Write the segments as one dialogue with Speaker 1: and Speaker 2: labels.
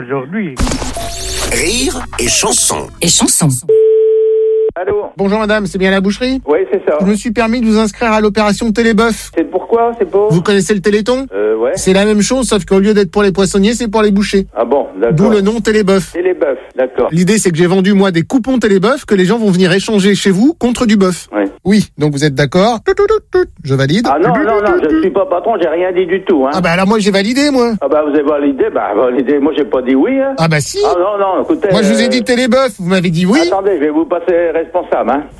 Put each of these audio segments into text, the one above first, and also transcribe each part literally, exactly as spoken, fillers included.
Speaker 1: aujourd'hui.
Speaker 2: Rire et chanson.
Speaker 3: Et chanson.
Speaker 4: Allô ?
Speaker 5: Bonjour madame, c'est bien la boucherie ?
Speaker 4: Oui, c'est ça.
Speaker 5: Je me suis permis de vous inscrire à l'opération Téléboeuf.
Speaker 4: C'est pourquoi ? C'est pour ?
Speaker 5: Vous connaissez le Téléthon ?
Speaker 4: Euh, ouais.
Speaker 5: C'est la même chose, sauf qu'au lieu d'être pour les poissonniers, c'est pour les bouchers.
Speaker 4: Ah bon, d'accord.
Speaker 5: D'où le nom Téléboeuf.
Speaker 4: Téléboeuf, d'accord.
Speaker 5: L'idée, c'est que j'ai vendu, moi, des coupons Téléboeuf que les gens vont venir échanger chez vous contre du bœuf.
Speaker 4: Oui.
Speaker 5: Oui, donc vous êtes d'accord ? Tout, tout, tout, tout. Je valide.
Speaker 4: Ah non, non, non, je suis pas patron, j'ai rien dit du tout, hein.
Speaker 5: Ah bah alors moi, j'ai validé, moi.
Speaker 4: Ah bah vous avez validé, bah validé, moi j'ai pas dit oui, hein.
Speaker 5: Ah bah si.
Speaker 4: Ah non, non, écoutez...
Speaker 5: Moi, je vous ai
Speaker 4: euh,
Speaker 5: dit Téléboeuf, vous m'avez dit oui.
Speaker 4: Attendez, je vais vous passer responsable, hein.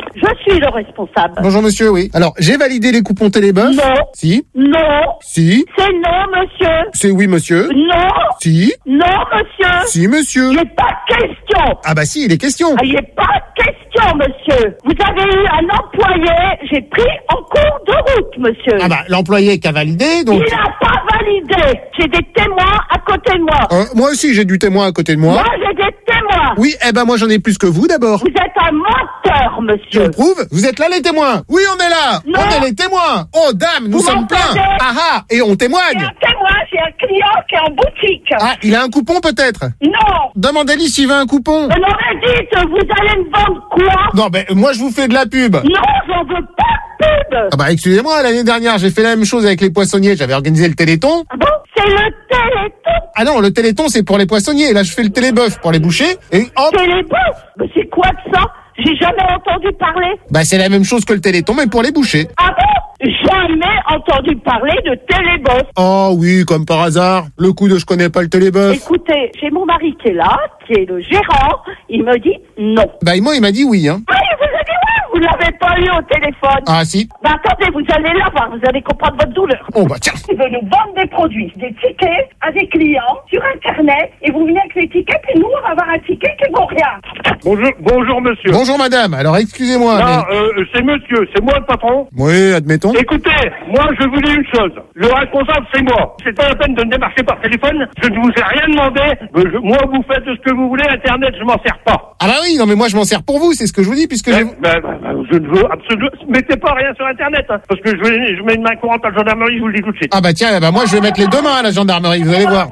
Speaker 6: Je suis le responsable.
Speaker 5: Bonjour monsieur, oui. Alors, j'ai validé les coupons Téléboeuf.
Speaker 6: Non.
Speaker 5: Si.
Speaker 6: Non.
Speaker 5: Si.
Speaker 6: C'est non, monsieur.
Speaker 5: C'est oui, monsieur.
Speaker 6: Non.
Speaker 5: Si.
Speaker 6: Non, monsieur.
Speaker 5: Si, monsieur.
Speaker 6: Il n'est pas question.
Speaker 5: Ah bah si, il est question.
Speaker 6: Ah, il n'est pas question, monsieur. Vous avez eu un employé, j'ai pris en cours de route, monsieur.
Speaker 5: Ah bah, l'employé qui a validé, donc...
Speaker 6: Il n'a pas validé. J'ai des témoins à côté de moi.
Speaker 5: Euh, moi aussi, j'ai du témoin à côté de moi.
Speaker 6: Moi, j'ai des témoins.
Speaker 5: Oui, eh ben moi j'en ai plus que vous d'abord.
Speaker 6: Vous êtes un menteur,
Speaker 5: Je
Speaker 6: monsieur.
Speaker 5: le prouve. Vous êtes là les témoins. Oui, on est là.
Speaker 6: Non.
Speaker 5: On est les témoins. Oh dame, nous
Speaker 6: Vous
Speaker 5: sommes pleins.
Speaker 6: m'entendez
Speaker 5: Ah ah, et on
Speaker 6: J'ai
Speaker 5: témoigne.
Speaker 6: un témoin, j'ai un client qui est en boutique.
Speaker 5: Ah, il a un coupon peut-être.
Speaker 6: Non.
Speaker 5: Demandez-lui s'il veut un coupon.
Speaker 6: On aurait dit, vous allez me vendre quoi?
Speaker 5: Non, ben moi je vous fais de la pub.
Speaker 6: Non, j'en veux pas de pub.
Speaker 5: Ah bah excusez-moi, l'année dernière j'ai fait la même chose avec les poissonniers. J'avais organisé le Téléthon.
Speaker 6: Ah bon? C'est le Téléthon.
Speaker 5: Ah non, le Téléthon c'est pour les poissonniers. Là je fais le Téléboeuf pour les bouchers. Et hop,
Speaker 6: Téléboeuf? Mais c'est quoi de ça? J'ai jamais entendu parler.
Speaker 5: bah c'est la même chose que le Téléthon mais pour les bouchers.
Speaker 6: Ah bon? Jamais entendu parler de Téléboef.
Speaker 5: Oh oui, comme par hasard. Le coup de je connais pas le Téléboef.
Speaker 6: Écoutez, j'ai mon mari qui est là, qui est le gérant. Il me dit non.
Speaker 5: Bah moi il m'a dit oui hein.
Speaker 6: Oui, vous avez dit oui, vous l'avez pas eu au téléphone.
Speaker 5: Ah si.
Speaker 6: Bah attendez, vous allez là voir, vous allez comprendre votre douleur.
Speaker 5: Oh bah tiens.
Speaker 6: Il veut nous vendre des produits, des tickets à des clients sur Internet, et vous venez avec les tickets, puis nous, on va avoir un ticket qui vaut rien.
Speaker 1: Bonjour, bonjour monsieur.
Speaker 5: Bonjour madame. Alors excusez-moi.
Speaker 1: Non,
Speaker 5: mais...
Speaker 1: euh, c'est monsieur, c'est moi le patron.
Speaker 5: Oui, admettons.
Speaker 1: Écoutez, moi je vous dis une chose. Le responsable c'est moi. C'est pas la peine de me démarcher par téléphone. Je ne vous ai rien demandé. Euh, je- moi vous faites ce que vous voulez. Internet, je m'en sers pas.
Speaker 5: Ah bah oui, non mais moi je m'en sers pour vous, c'est ce que je vous dis puisque j'ai...
Speaker 1: Ben, ben, ben, ben, je ne veux absolument... Mettez pas rien sur Internet, hein, parce que je, vais, je mets une main courante à la gendarmerie, je vous le dis tout de suite.
Speaker 5: Ah bah tiens, bah moi je vais mettre les deux mains à la gendarmerie, vous allez voir.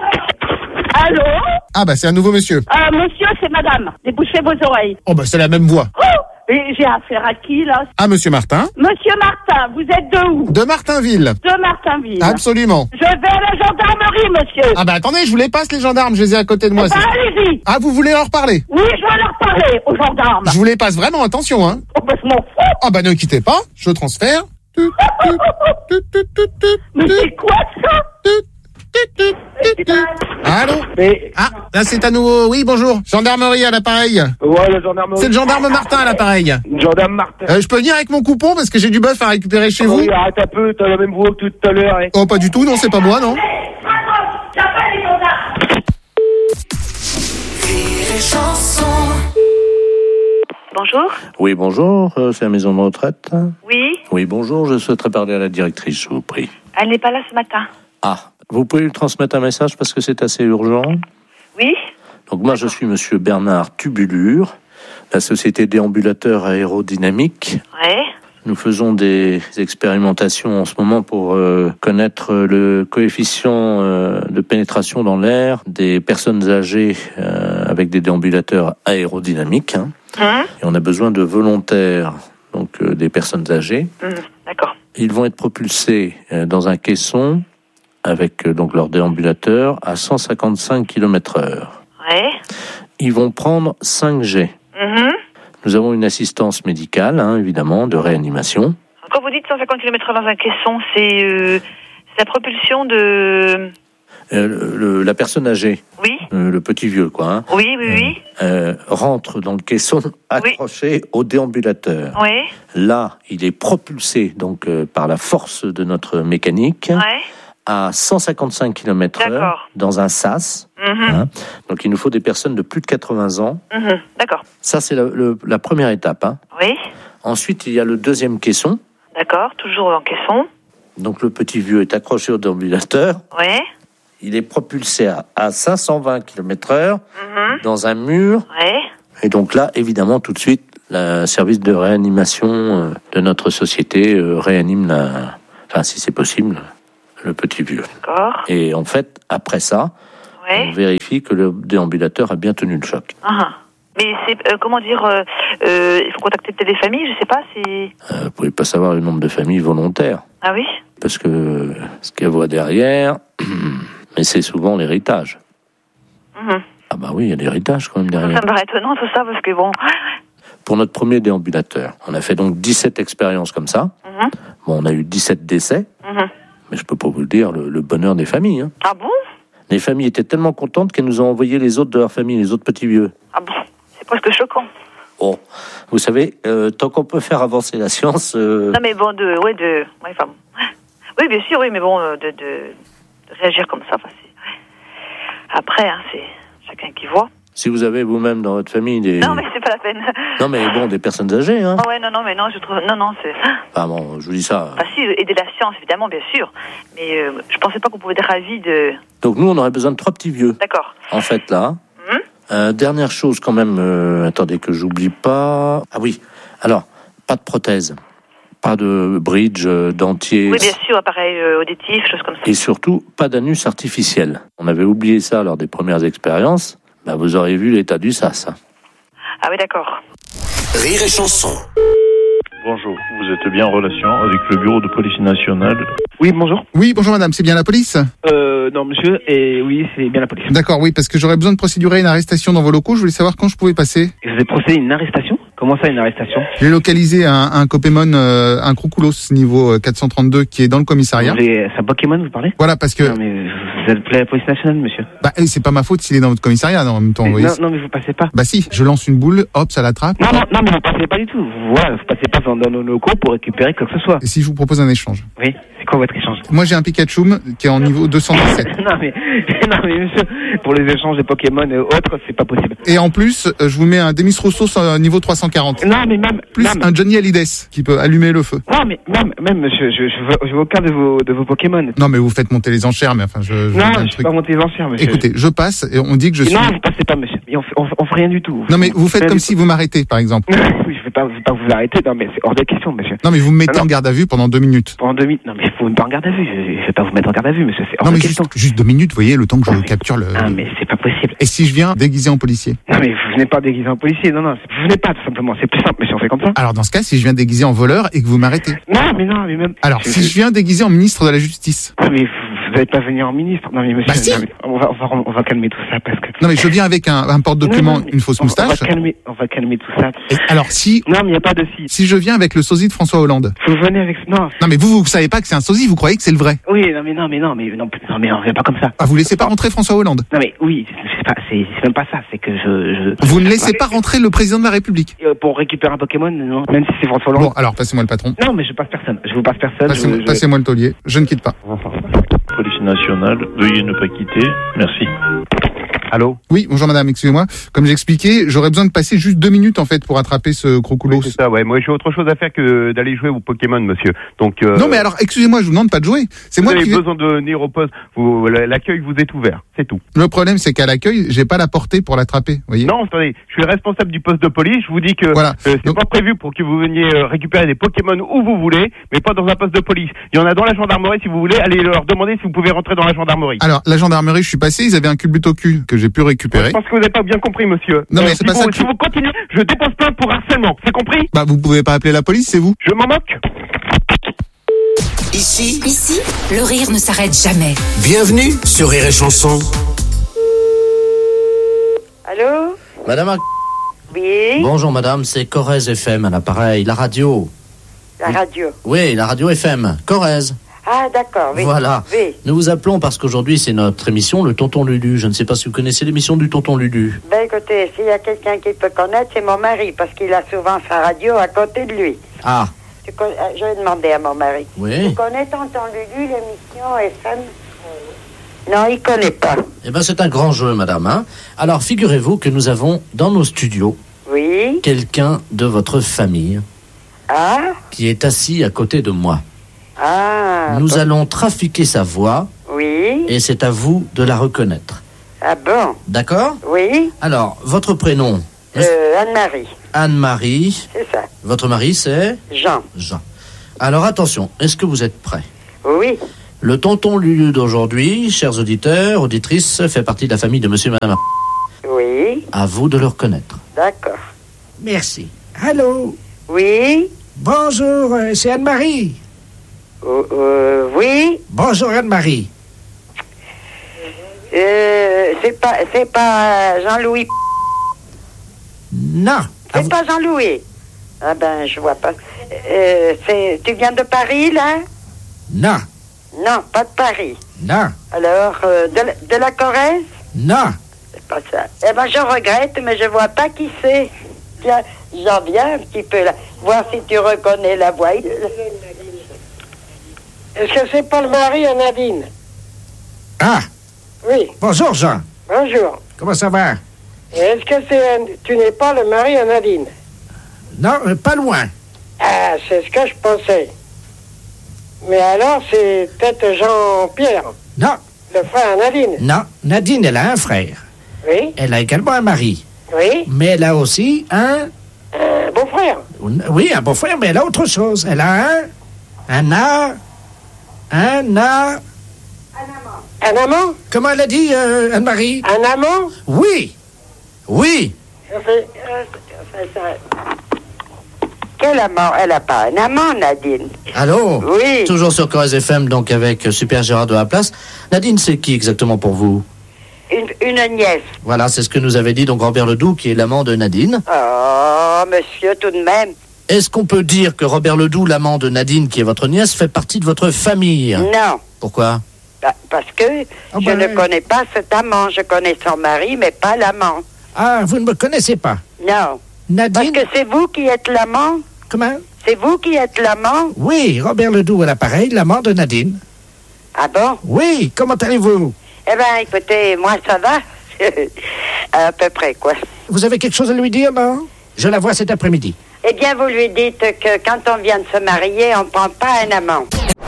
Speaker 6: Allô?
Speaker 5: Ah bah c'est un nouveau monsieur.
Speaker 6: Euh, monsieur, c'est madame. Débouchez vos oreilles.
Speaker 5: Oh bah c'est la même voix.
Speaker 6: Oh! Et j'ai affaire à qui, là?
Speaker 5: Ah monsieur Martin.
Speaker 6: Monsieur Martin, vous êtes de où?
Speaker 5: De Martinville.
Speaker 6: De Martinville.
Speaker 5: Absolument.
Speaker 6: Je vais à la gendarmerie, monsieur.
Speaker 5: Ah bah attendez, je vous les passe les gendarmes, je les ai à côté de moi.
Speaker 6: Bah,
Speaker 5: c'est-
Speaker 6: allez-y.
Speaker 5: Ah vous voulez leur parler?
Speaker 6: Oui, je vais leur parler aux gendarmes.
Speaker 5: Je vous les passe vraiment, attention hein.
Speaker 6: Oh, bah, je m'en fous.
Speaker 5: Ah bah ne quittez pas, je transfère. Tut, tut, tut, tut, tut, tut,
Speaker 6: Mais
Speaker 5: tut,
Speaker 6: c'est quoi ça?
Speaker 5: tut, tut, tut, tut, tut. Allô?
Speaker 4: Mais,
Speaker 5: Ah, là c'est à nouveau. Oui, bonjour. Gendarmerie à l'appareil.
Speaker 4: ouais, le gendarme...
Speaker 5: C'est le gendarme Martin à l'appareil.
Speaker 4: Gendarme Martin.
Speaker 5: Euh, je peux venir avec mon coupon parce que j'ai du bœuf à récupérer chez vous.
Speaker 4: Oui, arrête un peu, t'as la même voix que tout à l'heure, hein.
Speaker 5: Oh, pas du tout, non, c'est pas moi, non.
Speaker 6: J'appelle les gendarmes.
Speaker 2: Rire et chanson.
Speaker 7: Bonjour.
Speaker 8: Oui, bonjour, euh, c'est la maison de retraite.
Speaker 7: Oui.
Speaker 8: Oui, bonjour, je souhaiterais parler à la directrice, je vous prie.
Speaker 7: Elle n'est pas là ce matin.
Speaker 8: Ah, vous pouvez lui transmettre un message parce que c'est assez urgent.
Speaker 7: Oui.
Speaker 8: Donc moi, je suis monsieur Bernard Tubulure, la société déambulateur aérodynamique.
Speaker 7: Ouais.
Speaker 8: Nous faisons des expérimentations en ce moment pour euh, connaître le coefficient euh, de pénétration dans l'air des personnes âgées euh, avec des déambulateurs aérodynamiques. Hein.
Speaker 7: Hum.
Speaker 8: Et on a besoin de volontaires, donc euh, des personnes âgées.
Speaker 7: Hum. D'accord.
Speaker 8: Ils vont être propulsés euh, dans un caisson avec euh, donc leur déambulateur à cent cinquante-cinq kilomètres heure.
Speaker 7: Ouais.
Speaker 8: Ils vont prendre cinq G.
Speaker 7: Mhm.
Speaker 8: Nous avons une assistance médicale, hein, évidemment, de réanimation.
Speaker 7: Quand vous dites cent cinquante kilomètres heure dans un caisson, c'est euh, c'est la propulsion de...
Speaker 8: Euh, le, le- la personne âgée,
Speaker 7: Oui.
Speaker 8: euh, le petit vieux, quoi, hein,
Speaker 7: Oui, oui, oui.
Speaker 8: euh, rentre dans le caisson accroché au déambulateur.
Speaker 7: Oui.
Speaker 8: Là, il est propulsé donc euh, par la force de notre mécanique
Speaker 7: Ouais.
Speaker 8: à cent cinquante-cinq kilomètres heure
Speaker 7: D'accord.
Speaker 8: dans un sas.
Speaker 7: Mhm.
Speaker 8: Hein. Donc, il nous faut des personnes de plus de quatre-vingts ans.
Speaker 7: Mhm. D'accord.
Speaker 8: Ça, c'est la, le- la première étape. Hein.
Speaker 7: Oui.
Speaker 8: Ensuite, il y a le deuxième caisson.
Speaker 7: D'accord. Toujours en caisson.
Speaker 8: Donc, le petit vieux est accroché au déambulateur.
Speaker 7: Oui.
Speaker 8: Il est propulsé à, à cinq cent vingt kilomètres heure
Speaker 7: Mhm.
Speaker 8: dans un mur.
Speaker 7: Oui.
Speaker 8: Et donc là, évidemment, tout de suite, le service de réanimation euh, de notre société euh, réanime, la, enfin, si c'est possible, le petit vieux.
Speaker 7: D'accord.
Speaker 8: Et en fait, après ça,
Speaker 7: Ouais.
Speaker 8: On vérifie que le déambulateur a bien tenu le choc.
Speaker 7: Ah. Mais c'est, euh, comment dire, euh, euh, il faut contacter peut-être les familles, je sais pas, c'est...
Speaker 8: Euh, vous pouvez pas savoir le nombre de familles volontaires.
Speaker 7: Ah oui?
Speaker 8: Parce que ce qu'elle voit derrière, mais c'est souvent l'héritage.
Speaker 7: Mmh.
Speaker 8: Ah bah oui, il y a l'héritage quand même derrière.
Speaker 7: Ça me paraît étonnant tout ça, parce que bon...
Speaker 8: Pour notre premier déambulateur, on a fait donc dix-sept expériences comme ça.
Speaker 7: Mmh.
Speaker 8: Bon, on a eu dix-sept décès,
Speaker 7: Mmh.
Speaker 8: mais je peux pas vous le dire, le, le bonheur des familles. Hein.
Speaker 7: Ah bon?
Speaker 8: Les familles étaient tellement contentes qu'elles nous ont envoyé les autres de leur famille, les autres petits vieux.
Speaker 7: Ah bon? C'est presque choquant.
Speaker 8: Bon, vous savez, euh, tant qu'on peut faire avancer la science... Euh...
Speaker 7: Non mais bon, de... Ouais, de... Ouais, enfin, bon. Oui, bien sûr, oui, mais bon, euh, de, de, de réagir comme ça, enfin, c'est... Après, hein, c'est chacun qui voit.
Speaker 8: Si vous avez vous-même dans votre famille des...
Speaker 7: Non, mais c'est pas la peine.
Speaker 8: Non, mais bon, des personnes âgées, hein.
Speaker 7: Oh, ouais, non, non, mais non, je trouve... Non, non, c'est...
Speaker 8: Ah bon, je vous dis ça...
Speaker 7: Ah si, aider la science, évidemment, bien sûr. Mais euh, je pensais pas qu'on pouvait être ravis de...
Speaker 8: Donc nous, on aurait besoin de trois petits vieux.
Speaker 7: D'accord.
Speaker 8: En fait, là...
Speaker 7: Hum
Speaker 8: Euh, dernière chose quand même, euh, attendez que j'oublie pas. Ah oui, alors, pas de prothèse, pas de bridge, euh, dentier.
Speaker 7: Oui, bien sûr, appareil euh, auditif, choses comme ça.
Speaker 8: Et surtout, pas d'anus artificiel. On avait oublié ça lors des premières expériences. Bah, vous aurez vu l'état du sas. Hein.
Speaker 7: Ah oui, d'accord.
Speaker 2: Rire et chanson.
Speaker 3: Bonjour, vous êtes bien en relation avec le bureau de police nationale.
Speaker 4: Oui, bonjour.
Speaker 5: Oui, bonjour madame, c'est bien la police?
Speaker 4: Euh, non, monsieur, et oui, c'est bien la police.
Speaker 5: D'accord, oui, parce que j'aurais besoin de procédurer une arrestation dans vos locaux. Je voulais savoir quand je pouvais passer.
Speaker 4: Vous avez procédé à une arrestation? Comment ça, une arrestation?
Speaker 5: J'ai localisé un, un Copémon, euh, un Crocoulos niveau quatre cent trente-deux qui est dans le commissariat.
Speaker 4: Vous avez- C'est un Pokémon, vous parlez?
Speaker 5: Voilà, parce que
Speaker 4: Non, mais vous êtes la police nationale, monsieur.
Speaker 5: bah, eh, c'est pas ma faute s'il est dans votre commissariat en même temps. Vous
Speaker 4: Mais
Speaker 5: voyez.
Speaker 4: non, non, mais vous passez pas.
Speaker 5: Bah si, je lance une boule, hop, ça l'attrape.
Speaker 4: Non, non, non, mais vous passez pas du tout. Vous, voilà, vous passez pas dans, dans nos locaux pour récupérer quoi que ce soit.
Speaker 5: Et si je vous propose un échange?
Speaker 4: Oui, c'est quoi votre échange?
Speaker 5: Moi j'ai un Pikachu qui est en niveau deux cent dix-sept.
Speaker 4: Non, mais, non, mais monsieur, pour les échanges de Pokémon et autres, c'est pas possible.
Speaker 5: Et en plus, euh, je vous mets un Demis Rousseau euh, niveau trois cent quarante.
Speaker 4: Non, mais même,
Speaker 5: Plus
Speaker 4: même,
Speaker 5: un Johnny Hallyday qui peut allumer le feu.
Speaker 4: non, mais même, même, monsieur, je, je, veux, je veux aucun de vos, de vos Pokémon.
Speaker 5: Non mais vous faites monter les enchères, mais enfin je... je
Speaker 4: Non,
Speaker 5: vous dis un
Speaker 4: je
Speaker 5: truc.
Speaker 4: suis pas monté les enchères, monsieur.
Speaker 5: Écoutez, je passe et on dit que je suis...
Speaker 4: Non, vous passez pas, monsieur. Et on, fait- on, fait- on fait rien du tout.
Speaker 5: Non mais vous faites
Speaker 4: Rien
Speaker 5: comme
Speaker 4: du
Speaker 5: si vous m'arrêtez par exemple.
Speaker 4: tout. Oui, je vais pas, je vais pas vous arrêter. Non, mais c'est hors de question, monsieur.
Speaker 5: Non mais vous me mettez
Speaker 4: Ah non.
Speaker 5: en garde à vue pendant deux minutes.
Speaker 4: Pendant deux minutes. Non, mais faut me pas en garde à vue. Je, je vais pas vous mettre en garde à vue, monsieur. C'est hors
Speaker 5: Non
Speaker 4: de
Speaker 5: mais
Speaker 4: question.
Speaker 5: juste, juste deux minutes, vous voyez, le temps que je capture le...
Speaker 4: Ah, mais c'est pas possible.
Speaker 5: Et si je viens déguisé en policier?
Speaker 4: Non, mais vous venez pas déguisé en policier. Non, non, c'est- vous venez pas, tout simplement. C'est plus simple, monsieur. On fait comme ça.
Speaker 5: Alors dans ce cas, si je viens déguisé en voleur et que vous m'arrêtez?
Speaker 4: Non, mais non, mais même.
Speaker 5: Alors
Speaker 4: je,
Speaker 5: si je viens déguisé en ministre de la Justice?
Speaker 4: Non, mais vous, vous allez pas venir en ministre. Non, mais monsieur.
Speaker 5: Bah, si.
Speaker 4: Non, mais on va, on va, on va calmer tout ça parce que.
Speaker 5: Non mais je viens avec un, un porte-document,
Speaker 4: Non, non, mais
Speaker 5: une fausse
Speaker 4: on,
Speaker 5: moustache.
Speaker 4: On va calmer, on va calmer tout ça.
Speaker 5: Et alors si...
Speaker 4: Non, mais il y a pas de si.
Speaker 5: Si je viens avec le sosie de François Hollande?
Speaker 4: Vous venez avec. Non.
Speaker 5: Non mais vous, vous savez pas que c'est un sosie, vous croyez que c'est le vrai?
Speaker 4: Oui, non, mais non, mais non, mais non, non mais on fait pas comme ça.
Speaker 5: Ah, vous laissez pas rentrer François Hollande?
Speaker 4: Non, mais oui, c'est pas, c'est, c'est même pas ça. C'est que je, je.
Speaker 5: Vous ne laissez pas rentrer le président de la République?
Speaker 4: Euh, Pour récupérer un Pokémon, non. Même si c'est François Hollande.
Speaker 5: Bon, alors passez-moi le patron.
Speaker 4: Non, mais je passe personne. Je vous passe personne.
Speaker 5: Passez-moi
Speaker 4: je, je...
Speaker 5: passez-moi le taulier. Je ne quitte pas.
Speaker 3: Police nationale, veuillez ne pas quitter. Merci.
Speaker 4: Allô?
Speaker 5: Oui, bonjour madame, excusez-moi. Comme j'expliquais, j'aurais besoin de passer juste deux minutes en fait pour attraper ce Crocoulos.
Speaker 9: Oui, c'est ça, ouais. Moi, j'ai autre chose à faire que d'aller jouer au Pokémon, monsieur. Donc, euh,
Speaker 5: Non mais alors, excusez-moi, je vous demande pas de jouer. C'est
Speaker 9: vous
Speaker 5: moi
Speaker 9: avez
Speaker 5: qui...
Speaker 9: besoin de venir au poste. Vous, l'accueil vous est ouvert. C'est tout.
Speaker 5: Le problème, c'est qu'à l'accueil, j'ai pas la portée pour l'attraper, vous voyez.
Speaker 9: Non, attendez. Je suis le responsable du poste de police. Je vous dis que
Speaker 5: Voilà.
Speaker 9: euh, c'est
Speaker 5: Donc-
Speaker 9: pas prévu pour que vous veniez euh, récupérer des Pokémon où vous voulez, mais pas dans un poste de police. Il y en a dans la gendarmerie si vous voulez. Allez leur demander si vous pouvez rentrer dans la gendarmerie.
Speaker 5: Alors, la gendarmerie, je suis passé, ils avaient un culbute au cul que j'ai pu récupérer.
Speaker 9: Je pense que vous n'avez pas bien compris, monsieur.
Speaker 5: Non, mais c'est
Speaker 9: si
Speaker 5: pas
Speaker 9: vous,
Speaker 5: ça que
Speaker 9: Si
Speaker 5: je-
Speaker 9: vous continuez, je dépose plainte pour harcèlement. C'est compris?
Speaker 5: Bah, vous pouvez pas appeler la police, c'est vous?
Speaker 9: Je m'en moque.
Speaker 2: Ici,
Speaker 10: Ici, le rire ne s'arrête jamais.
Speaker 2: bienvenue sur Rire et chanson.
Speaker 7: Allô?
Speaker 8: Madame, Ar-
Speaker 7: Oui?
Speaker 8: bonjour madame, c'est Corrèze F M à l'appareil, la radio.
Speaker 7: La radio.
Speaker 8: Oui, la radio F M, Corrèze.
Speaker 7: Ah, d'accord, oui.
Speaker 8: Voilà.
Speaker 7: Oui.
Speaker 8: Nous vous appelons parce qu'aujourd'hui c'est notre émission, le Tonton Lulu. Je ne sais pas si vous connaissez l'émission du Tonton Lulu.
Speaker 7: Ben écoutez, s'il y a quelqu'un qui peut connaître, c'est mon mari, parce qu'il a souvent sa radio à côté de lui.
Speaker 8: Ah,
Speaker 7: Tu con- euh, Je vais demander à mon mari.
Speaker 8: oui.
Speaker 7: Tu connais Tonton Lulu, l'émission F M? Non, il connaît pas.
Speaker 8: Eh ben c'est un grand jeu, madame. Hein. Alors figurez-vous que nous avons dans nos studios
Speaker 7: Oui?
Speaker 8: quelqu'un de votre famille
Speaker 7: Ah?
Speaker 8: qui est assis à côté de moi.
Speaker 7: Ah?
Speaker 8: Nous
Speaker 7: bon.
Speaker 8: allons trafiquer sa voix
Speaker 7: Oui?
Speaker 8: et c'est à vous de la reconnaître.
Speaker 7: Ah bon?
Speaker 8: D'accord?
Speaker 7: Oui?
Speaker 8: Alors, votre prénom,
Speaker 7: Euh, Anne-Marie,
Speaker 8: Anne-Marie.
Speaker 7: c'est ça.
Speaker 8: Votre mari, c'est
Speaker 7: Jean.
Speaker 8: Jean. Alors attention, est-ce que vous êtes prêts?
Speaker 7: Oui?
Speaker 8: Le tonton Lulu d'aujourd'hui, chers auditeurs, auditrices, fait partie de la famille de monsieur et madame.
Speaker 11: Oui.
Speaker 8: À vous de le reconnaître.
Speaker 11: D'accord.
Speaker 12: Merci. Allô?
Speaker 11: Oui.
Speaker 12: Bonjour, euh, c'est Anne-Marie.
Speaker 11: Euh, euh, oui.
Speaker 12: Bonjour Anne-Marie.
Speaker 11: Euh, c'est pas, c'est pas Jean-Louis.
Speaker 12: Non.
Speaker 11: C'est pas Jean-Louis. Ah ben, je vois pas. Euh, c'est, tu viens de Paris, là?
Speaker 12: Non.
Speaker 11: Non, pas de Paris.
Speaker 12: Non.
Speaker 11: Alors, euh, de, la, de la Corrèze?
Speaker 12: Non.
Speaker 11: C'est pas ça. Eh ben, je regrette, mais je vois pas qui c'est. Tiens, j'en viens un petit peu là. Voir si tu reconnais la voix.
Speaker 13: Est-ce que c'est pas le mari à Nadine?
Speaker 12: Ah.
Speaker 13: Oui.
Speaker 12: Bonjour Jean.
Speaker 13: Bonjour.
Speaker 12: Comment ça va?
Speaker 13: Est-ce que c'est un... tu n'es pas le mari à Nadine?
Speaker 12: Non, euh, pas loin.
Speaker 13: Ah, c'est ce que je pensais. Mais alors, c'est peut-être Jean-Pierre.
Speaker 12: Non.
Speaker 13: Le frère à Nadine.
Speaker 12: Non, Nadine, elle a un frère.
Speaker 13: Oui.
Speaker 12: Elle a également un mari.
Speaker 13: Oui.
Speaker 12: Mais elle a aussi un...
Speaker 13: Un beau-frère.
Speaker 12: Oui, un beau-frère, mais elle a autre chose. Elle a un... Un a... Un a...
Speaker 13: Un amant?
Speaker 12: Comment elle a dit, euh, Anne-Marie?
Speaker 13: Un amant?
Speaker 12: Oui. Oui.
Speaker 11: Ça fait, euh, ça fait ça. Quel amant? Elle a pas un amant, Nadine.
Speaker 8: Allô?
Speaker 11: Oui.
Speaker 8: Toujours sur Corrèze F M, donc avec Super Gérard de la Place. Nadine, c'est qui exactement pour vous?
Speaker 11: Une, une nièce.
Speaker 8: Voilà, c'est ce que nous avait dit donc Robert Ledoux, qui est l'amant de Nadine.
Speaker 11: Oh, monsieur, tout de même.
Speaker 8: Est-ce qu'on peut dire que Robert Ledoux, l'amant de Nadine, qui est votre nièce, fait partie de votre famille?
Speaker 11: Non.
Speaker 8: Pourquoi?
Speaker 11: Bah, parce que
Speaker 12: Ah
Speaker 11: je
Speaker 12: bah,
Speaker 11: ne
Speaker 12: oui.
Speaker 11: connais pas cet amant. Je connais son mari, mais pas l'amant.
Speaker 12: Ah, vous ne me connaissez pas?
Speaker 11: Non.
Speaker 12: Nadine?
Speaker 11: Parce que c'est vous qui êtes l'amant?
Speaker 12: Comment?
Speaker 11: C'est vous qui êtes l'amant?
Speaker 12: Oui, Robert Ledoux à l'appareil, l'amant de Nadine.
Speaker 11: Ah bon?
Speaker 12: Oui, comment allez-vous?
Speaker 11: Eh ben, écoutez, moi, ça va. À peu près, quoi.
Speaker 12: Vous avez quelque chose à lui dire, non? Je la vois cet après-midi.
Speaker 11: Eh bien, vous lui dites que quand on vient de se marier, on prend pas un amant.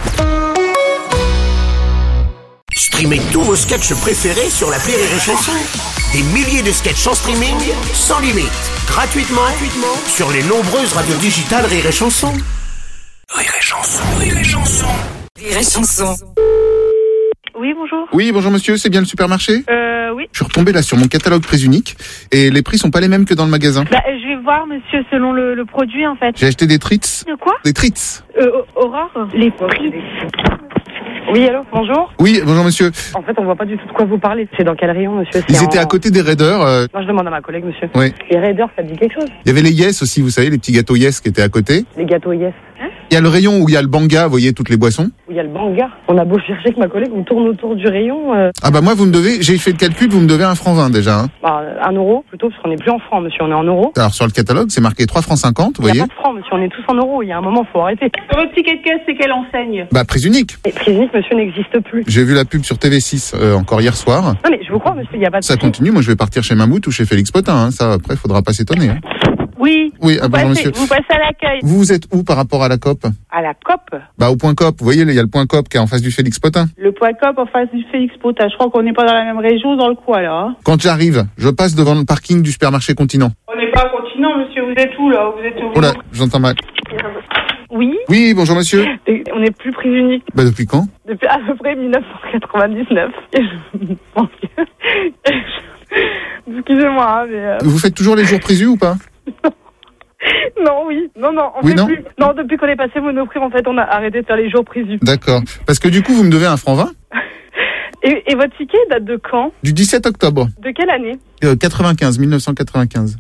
Speaker 2: Streamez tous vos sketchs préférés sur l'appli Rire et Chanson. Des milliers de sketchs en streaming, sans limite, gratuitement, gratuitement sur les nombreuses radios digitales Rire et Chanson. Rire et Chanson, Rire et Chanson.
Speaker 10: Rire et Chanson.
Speaker 7: Oui, bonjour.
Speaker 5: Oui, bonjour monsieur, c'est bien le supermarché?
Speaker 7: Euh, oui.
Speaker 5: Je suis retombé là sur mon catalogue prix unique et les prix sont pas les mêmes que dans le magasin.
Speaker 7: Bah, je vais voir, monsieur, selon le, le produit, en fait.
Speaker 5: J'ai acheté des treats.
Speaker 7: De quoi?
Speaker 5: Des treats.
Speaker 7: Euh, Aurore? Les prix. Oui, allô, bonjour.
Speaker 5: Oui, bonjour monsieur.
Speaker 14: En fait, on voit pas du tout de quoi vous parlez. C'est dans quel rayon, monsieur? C'est
Speaker 5: Ils
Speaker 14: en-
Speaker 5: étaient à côté des Raiders. euh,
Speaker 14: Non, je demande à ma collègue, monsieur.
Speaker 5: Oui.
Speaker 14: Les Raiders, ça te dit quelque chose?
Speaker 5: Il y avait les Yes aussi, vous savez, les petits gâteaux Yes qui étaient à côté.
Speaker 14: Les gâteaux Yes. Hein?
Speaker 5: Il y a le rayon où il y a le Banga, vous voyez, toutes les boissons.
Speaker 14: Où il y a le Banga. On a beau chercher avec ma collègue, on tourne autour du rayon. Euh,
Speaker 5: Ah bah moi, vous me devez, j'ai fait le calcul, vous me devez un franc vingt déjà. Hein.
Speaker 14: bah, un euro, plutôt, parce qu'on n'est plus en francs, monsieur. On est en euros.
Speaker 5: Alors sur le catalogue, c'est marqué trois francs cinquante, vous
Speaker 14: Il n'y
Speaker 5: voyez.
Speaker 14: a pas de francs, monsieur. On est tous en euros. Il y a un moment, faut arrêter.
Speaker 7: Votre ticket de caisse, c'est quelle enseigne?
Speaker 5: Bah prix unique.
Speaker 14: Et prix unique, monsieur, n'existe plus.
Speaker 5: J'ai vu la pub sur T V six euh, encore hier soir.
Speaker 14: Non, mais je vous crois, monsieur, il n'y a pas de
Speaker 5: Ça
Speaker 14: prix.
Speaker 5: continue, moi je vais partir chez Mammouth ou chez Félix Potin, hein. Ça après, faudra pas s'étonner. Hein.
Speaker 7: Oui.
Speaker 5: Oui, ah,
Speaker 7: Vous
Speaker 5: bonjour
Speaker 7: passez,
Speaker 5: monsieur.
Speaker 7: vous passez à l'accueil.
Speaker 5: Vous, vous êtes où par rapport à la C O P?
Speaker 7: À la C O P?
Speaker 5: Bah au point C O P, vous voyez, il y a le point C O P qui est en face du Félix Potin.
Speaker 7: Le point C O P en face du Félix Potin. Je crois qu'on n'est pas dans la même région, dans le coin, là. Hein.
Speaker 5: Quand j'arrive, je passe devant le parking du supermarché Continent.
Speaker 7: On n'est pas à Continent, monsieur. Vous êtes où, là? Vous êtes où?
Speaker 5: Oh là, j'entends mal.
Speaker 14: Oui.
Speaker 5: Oui, bonjour monsieur.
Speaker 14: Et on n'est plus prix unique
Speaker 5: Bah depuis quand?
Speaker 14: depuis à peu près mille neuf cent quatre-vingt-dix-neuf. Et je pense que... Excusez-moi, hein, mais... euh,
Speaker 5: Vous faites toujours les jours prévus ou pas?
Speaker 14: Non, oui. Non, non, on
Speaker 5: Oui,
Speaker 14: fait
Speaker 5: non
Speaker 14: plus. Non, depuis qu'on est passé Monoprix, en fait, on a arrêté de faire les jours prévus.
Speaker 5: D'accord. Parce que du coup, vous me devez un franc vingt
Speaker 14: Et, et votre ticket date de quand?
Speaker 5: du dix-sept octobre.
Speaker 14: De quelle année?
Speaker 5: Euh, quatre-vingt-quinze, mille neuf cent quatre-vingt-quinze.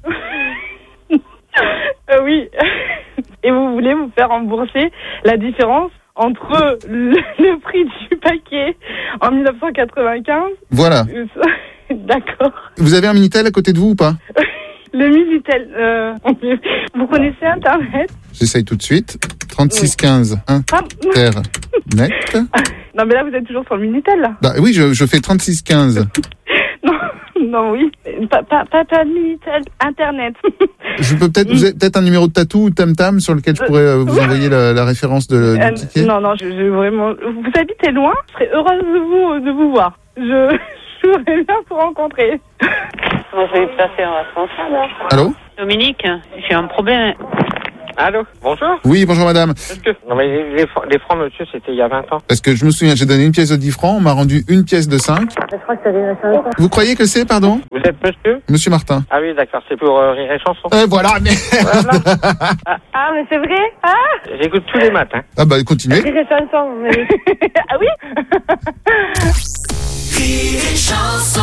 Speaker 14: Euh, oui. Et vous voulez vous faire rembourser la différence entre le, le prix du paquet en mille neuf cent quatre-vingt-quinze?
Speaker 5: Voilà.
Speaker 14: D'accord.
Speaker 5: Vous avez un Minitel à côté de vous ou pas?
Speaker 14: Le Minitel, euh, vous connaissez Internet?
Speaker 5: J'essaye tout de suite. trente-six quinze Internet.
Speaker 14: Non, mais là, vous êtes toujours sur le Minitel, là.
Speaker 5: Bah oui, je, je fais trente-six quinze.
Speaker 14: Non, non, oui. Pas, pas, pas, pas de Minitel, Internet.
Speaker 5: Je peux peut-être, vous avez peut-être un numéro de tatou ou tam-tam sur lequel je pourrais euh, vous envoyer la, la référence de,
Speaker 14: Euh,
Speaker 5: du ticket?
Speaker 14: non, non, je, je vraiment. Vous habitez loin? Je serais heureuse de vous, de vous voir. Je, je voudrais bien vous rencontrer.
Speaker 15: Moi, je vais passer un responsable.
Speaker 5: Allô?
Speaker 15: Dominique, j'ai un problème. Allô, bonjour.
Speaker 5: Oui, bonjour madame.
Speaker 15: Est-ce que... Non mais les, fr- les francs, monsieur, c'était il y a vingt ans.
Speaker 5: Parce que je me souviens, j'ai donné une pièce de dix francs, on m'a rendu une pièce de cinq.
Speaker 15: Je crois que ça vient de
Speaker 5: Vous croyez que c'est, pardon?
Speaker 15: Vous êtes monsieur?
Speaker 5: Monsieur Martin.
Speaker 15: Ah oui, d'accord, c'est pour euh, Rire et Chanson.
Speaker 5: Euh, voilà, mais...
Speaker 15: ah,
Speaker 14: Ah, mais c'est vrai? Ah!
Speaker 15: J'écoute tous les matins.
Speaker 5: Ah bah, continuez.
Speaker 14: Rire et Chanson. Mais... ah oui?
Speaker 10: Rire et chanson.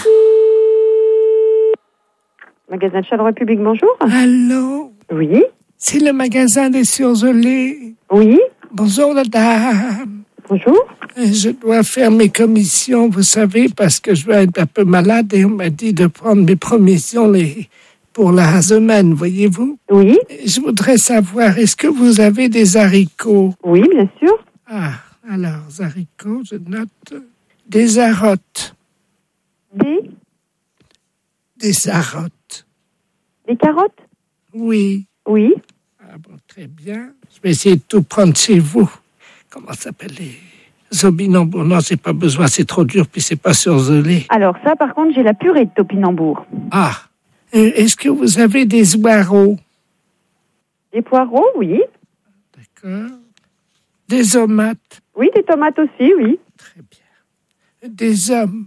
Speaker 16: Magasin de Chaleur République, bonjour.
Speaker 12: Allô?
Speaker 16: Oui.
Speaker 12: C'est le magasin des surgelés.
Speaker 16: Oui.
Speaker 12: Bonjour, madame.
Speaker 16: Bonjour.
Speaker 12: Je dois faire mes commissions, vous savez, parce que je vais être un peu malade et on m'a dit de prendre mes provisions les... pour la semaine, voyez-vous?
Speaker 16: Oui.
Speaker 12: Je voudrais savoir, est-ce que vous avez des haricots?
Speaker 16: Oui, bien sûr.
Speaker 12: Ah, alors, haricots, je note. Des arottes.
Speaker 16: Des?
Speaker 12: Des arottes.
Speaker 16: Des carottes?
Speaker 12: Oui.
Speaker 16: Oui.
Speaker 12: Ah bon, très bien. Je vais essayer de tout prendre chez vous. Comment ça s'appelle les opinambours? Non, j'ai pas besoin, c'est trop dur, puis c'est pas surgelé.
Speaker 16: Alors ça, par contre, j'ai la purée de topinambour.
Speaker 12: Ah. Euh, est-ce que vous avez des oireaux?
Speaker 16: Des poireaux, oui.
Speaker 12: D'accord. Des tomates?
Speaker 16: Oui, des tomates aussi, oui.
Speaker 12: Très bien. Des hommes?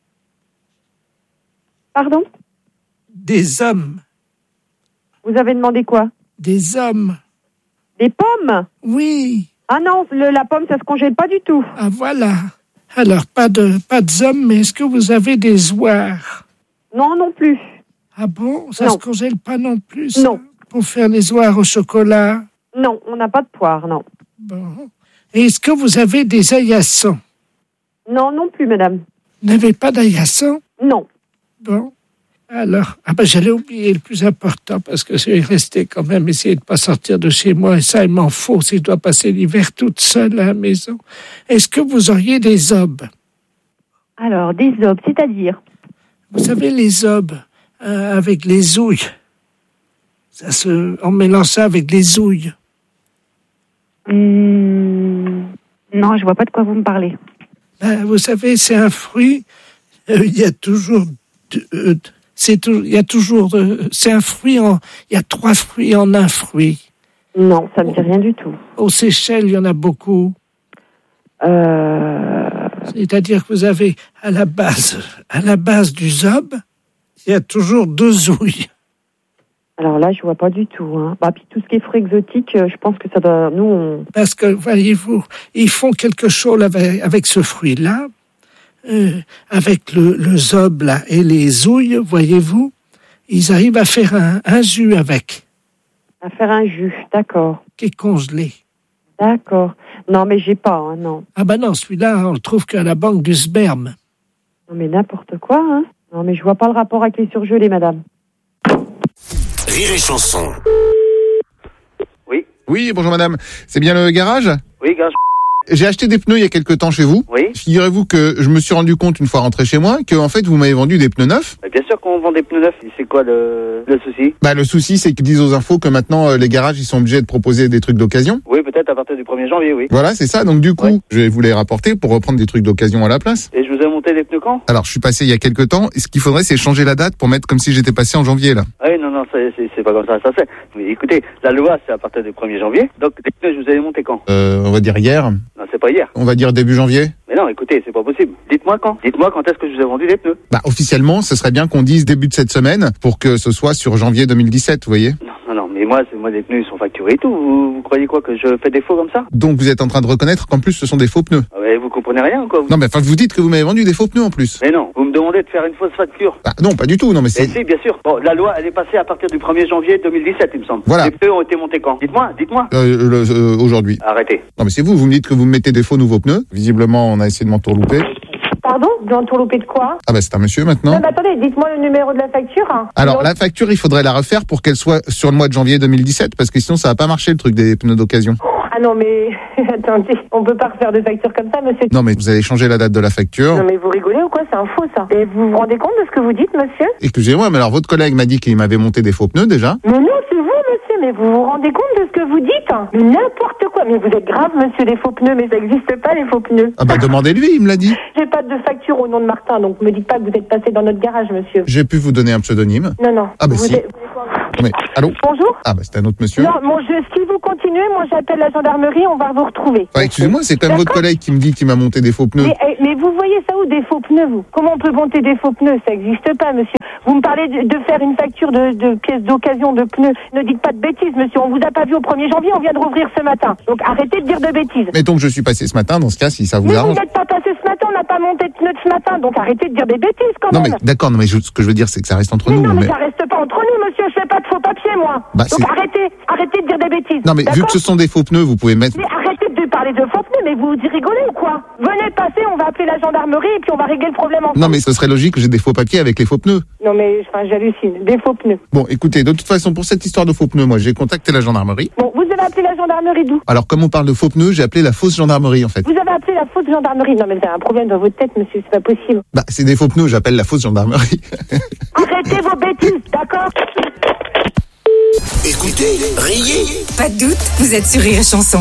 Speaker 16: Pardon?
Speaker 12: Des hommes.
Speaker 16: Vous avez demandé quoi?
Speaker 12: Des hommes.
Speaker 16: Des pommes?
Speaker 12: Oui.
Speaker 16: Ah non, le, la pomme, ça se congèle pas du tout.
Speaker 12: Ah voilà. Alors, pas de pas d'hommes, mais est-ce que vous avez des oies?
Speaker 16: Non, non plus.
Speaker 12: Ah bon? Ça
Speaker 16: non.
Speaker 12: se congèle pas non plus? Ça,
Speaker 16: non.
Speaker 12: Pour faire les oies au chocolat?
Speaker 16: Non, on n'a pas de poire, non.
Speaker 12: Bon. Et est-ce que vous avez des aillassons?
Speaker 16: Non, non plus, madame.
Speaker 12: Vous n'avez pas d'aillassons?
Speaker 16: Non.
Speaker 12: Bon. Alors, ah ben j'allais oublier le plus important parce que je vais rester quand même, essayer de ne pas sortir de chez moi et ça, il m'en faut si je dois passer l'hiver toute seule à la maison. Est-ce que vous auriez des obes?
Speaker 16: Alors, des obes, c'est-à-dire?
Speaker 12: Vous savez, les obes, euh, avec les ouilles. Ça se... On mélange ça avec les ouilles.
Speaker 16: Mmh... Non, je vois pas de quoi vous me parlez.
Speaker 12: Ben, vous savez, c'est un fruit, euh, il y a toujours... De, euh, C'est tout, il y a toujours, euh, c'est un fruit en, il y a trois fruits en un fruit.
Speaker 16: Non, ça me dit rien du tout.
Speaker 12: Aux Seychelles, il y en a beaucoup.
Speaker 16: Euh...
Speaker 12: C'est-à-dire que vous avez à la base, à la base du zob, il y a toujours deux ouilles.
Speaker 16: Alors là, je vois pas du tout. Hein. Bah, puis tout ce qui est fruits exotiques, je pense que ça doit, nous, on...
Speaker 12: Parce que voyez-vous, ils font quelque chose avec, avec ce fruit-là. Euh, avec le, le zob là, et les ouilles, voyez-vous, ils arrivent à faire un, un jus avec.
Speaker 16: À faire un jus, d'accord.
Speaker 12: Qui est congelé.
Speaker 16: D'accord. Non, mais j'ai pas, hein, non.
Speaker 12: Ah ben non, celui-là, on le trouve qu'à la banque du sperme.
Speaker 16: Non, mais n'importe quoi, hein. Non, mais je vois pas le rapport avec les surgelés, madame.
Speaker 2: Rire et chanson.
Speaker 5: Oui. Oui, bonjour madame. C'est bien le garage?
Speaker 15: Oui, garage.
Speaker 5: J'ai acheté des pneus il y a quelque temps chez vous.
Speaker 15: Oui.
Speaker 5: Figurez-vous que je me suis rendu compte une fois rentré chez moi que en fait vous m'avez vendu des pneus neufs.
Speaker 15: Bien sûr qu'on vend des pneus neufs. C'est quoi le, le souci?
Speaker 5: Bah le souci c'est qu'ils disent aux infos que maintenant euh, les garages ils sont obligés de proposer des trucs d'occasion.
Speaker 15: Oui, peut-être à partir du premier janvier, oui.
Speaker 5: Voilà, c'est ça. Donc du coup, ouais. je vais vous les rapporter pour reprendre des trucs d'occasion à la place.
Speaker 15: Et je vous ai monté des pneus quand?
Speaker 5: Alors je suis passé il y a quelque temps. Et ce qu'il faudrait c'est changer la date pour mettre comme si j'étais passé en janvier là.
Speaker 15: Ah oui, non, non, c'est, c'est, c'est pas comme ça, ça c'est. Mais écoutez, la loi c'est à partir du premier janvier. Donc les pneus je vous ai monté quand?
Speaker 5: Euh, on va dire hier.
Speaker 15: Non, c'est pas hier.
Speaker 5: On va dire début janvier.
Speaker 15: Mais non, écoutez, c'est pas possible. Dites-moi quand. Dites-moi quand est-ce que je vous ai vendu des pneus.
Speaker 5: Bah officiellement, ce serait bien qu'on dise début de cette semaine pour que ce soit sur janvier deux mille dix-sept, vous voyez.
Speaker 15: Non, non, non, mais moi, c'est, moi, les pneus ils sont facturés et tout. Vous, vous croyez quoi, que je fais des faux comme ça?
Speaker 5: Donc vous êtes en train de reconnaître qu'en plus ce sont des faux pneus.
Speaker 15: Ah ouais, vous comprenez rien quoi vous...
Speaker 5: Non mais enfin vous dites que vous m'avez vendu des faux pneus en plus.
Speaker 15: Mais non, vous me demandez de faire une fausse facture.
Speaker 5: Ah, non, pas du tout, non mais c'est...
Speaker 15: Mais si, bien sûr. Bon, la loi elle est passée à partir du premier janvier deux mille dix-sept, il me semble.
Speaker 5: Voilà.
Speaker 15: Les pneus ont été montés quand? Dites-moi, dites-moi.
Speaker 5: Euh, le, euh, aujourd'hui.
Speaker 15: Arrêtez.
Speaker 5: Non mais c'est vous, vous me dites que vous me mettez des faux nouveaux pneus. Visiblement on a essayé de m'entourlouper.
Speaker 6: Pardon? D'entourlouper de quoi?
Speaker 5: Ah bah c'est un monsieur maintenant.
Speaker 6: Non mais attendez, dites-moi le numéro de la facture. Hein.
Speaker 5: Alors
Speaker 6: non.
Speaker 5: La facture il faudrait la refaire pour qu'elle soit sur le mois de janvier deux mille dix-sept parce que sinon ça va pas marcher le truc des pneus d'occasion.
Speaker 6: Ah non mais attendez, on peut pas refaire de facture comme ça monsieur.
Speaker 5: Non mais vous allez changer la date de la facture.
Speaker 6: Non mais vous rigolez ou quoi? C'est un faux ça. Et vous vous rendez compte de ce que vous dites monsieur?
Speaker 5: Excusez-moi mais alors votre collègue m'a dit qu'il m'avait monté des faux pneus déjà.
Speaker 6: Mais non c'est vous monsieur, mais vous vous rendez compte de ce que vous dites? Mais n'importe quoi, mais vous êtes grave monsieur des faux pneus, mais ça n'existe pas les faux pneus.
Speaker 5: Ah bah demandez-lui, il me l'a dit.
Speaker 6: J'ai pas de facture au nom de Martin, donc me dites pas que vous êtes passé dans notre garage monsieur.
Speaker 5: J'ai pu vous donner un pseudonyme.
Speaker 6: Non non.
Speaker 5: Ah bah
Speaker 6: vous
Speaker 5: si.
Speaker 6: êtes...
Speaker 5: Mais, allô?
Speaker 17: Bonjour.
Speaker 5: Ah, bah, c'est un autre monsieur.
Speaker 17: Non, mon je, si vous continuez, moi j'appelle la gendarmerie, on va vous retrouver.
Speaker 5: Ah, excusez-moi, c'est quand même votre collègue qui me dit qu'il m'a monté des faux pneus.
Speaker 17: Mais, eh, mais vous voyez ça où, des faux pneus, vous? Comment on peut monter des faux pneus? Ça n'existe pas, monsieur. Vous me parlez de, de faire une facture de, de pièces d'occasion de pneus. Ne dites pas de bêtises, monsieur. On vous a pas vu au premier janvier, on vient de rouvrir ce matin. Donc arrêtez de dire de bêtises.
Speaker 5: Mettons que je suis passé ce matin, dans ce cas, si ça vous
Speaker 17: mais
Speaker 5: arrange.
Speaker 17: vous n'êtes pas passé ce matin, on n'a pas monté de pneus ce matin. Donc arrêtez de dire des bêtises, quand
Speaker 5: Non,
Speaker 17: même.
Speaker 5: mais d'accord, non, mais je- ce que je veux dire, c'est que ça reste entre
Speaker 17: Mais
Speaker 5: nous.
Speaker 17: non, mais,
Speaker 5: mais-
Speaker 17: ça reste pas entre nous, monsieur. Je fais pas de faux papiers, moi.
Speaker 5: Bah,
Speaker 17: Donc
Speaker 5: c'est-
Speaker 17: arrêtez, arrêtez de dire des bêtises.
Speaker 5: Non, mais vu
Speaker 17: D'accord
Speaker 5: que ce sont des faux pneus, vous pouvez mettre.
Speaker 17: Mais arrêtez de parler de faux pneus, mais vous rigolez ou quoi? Venez passer, on va appeler la gendarmerie et puis on va régler le problème ensemble.
Speaker 5: Non, mais ce serait logique que j'ai des faux papiers avec les faux pneus.
Speaker 17: Non, mais enfin, j'hallucine. Des faux pneus.
Speaker 5: Bon, écoutez, de toute façon, pour cette histoire de faux pneus, moi, j'ai contacté la gendarmerie.
Speaker 17: Bon, vous avez appelé la gendarmerie d'où?
Speaker 5: Alors, comme on parle de faux pneus, j'ai appelé la fausse gendarmerie, en fait.
Speaker 17: Vous avez appelé la fausse gendarmerie. Non, mais vous avez un problème dans votre tête, monsieur, c'est pas possible.
Speaker 5: Bah, c'est des faux pneus, j'appelle la fausse gendarmerie.
Speaker 17: Arrêtez vos bêtises, d'accord?
Speaker 2: Écoutez, riez.
Speaker 10: Pas de doute, vous êtes sur Rire et Chanson.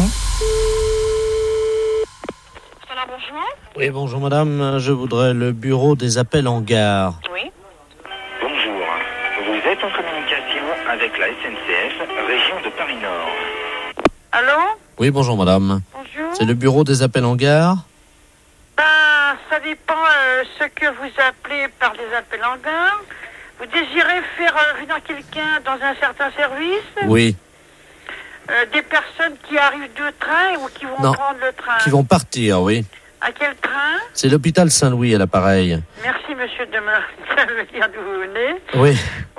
Speaker 8: Oui, bonjour madame, je voudrais le bureau des appels en gare.
Speaker 18: Oui. Bonjour, vous êtes en communication avec la S N C F, région de Paris-Nord.
Speaker 14: Allô?
Speaker 8: Oui, bonjour madame.
Speaker 14: Bonjour.
Speaker 8: C'est le bureau des appels en gare?
Speaker 14: Ben, ça dépend euh, ce que vous appelez par des appels en gare. Vous désirez faire euh, venir quelqu'un dans un certain service?
Speaker 8: Oui.
Speaker 14: Euh, des personnes qui arrivent de train ou qui vont
Speaker 8: Non,
Speaker 14: prendre le train?
Speaker 8: qui vont partir, oui.
Speaker 14: À quel train?
Speaker 8: C'est l'hôpital Saint-Louis à l'appareil.
Speaker 14: Merci, monsieur, de me dire d'où vous venez.
Speaker 8: Oui.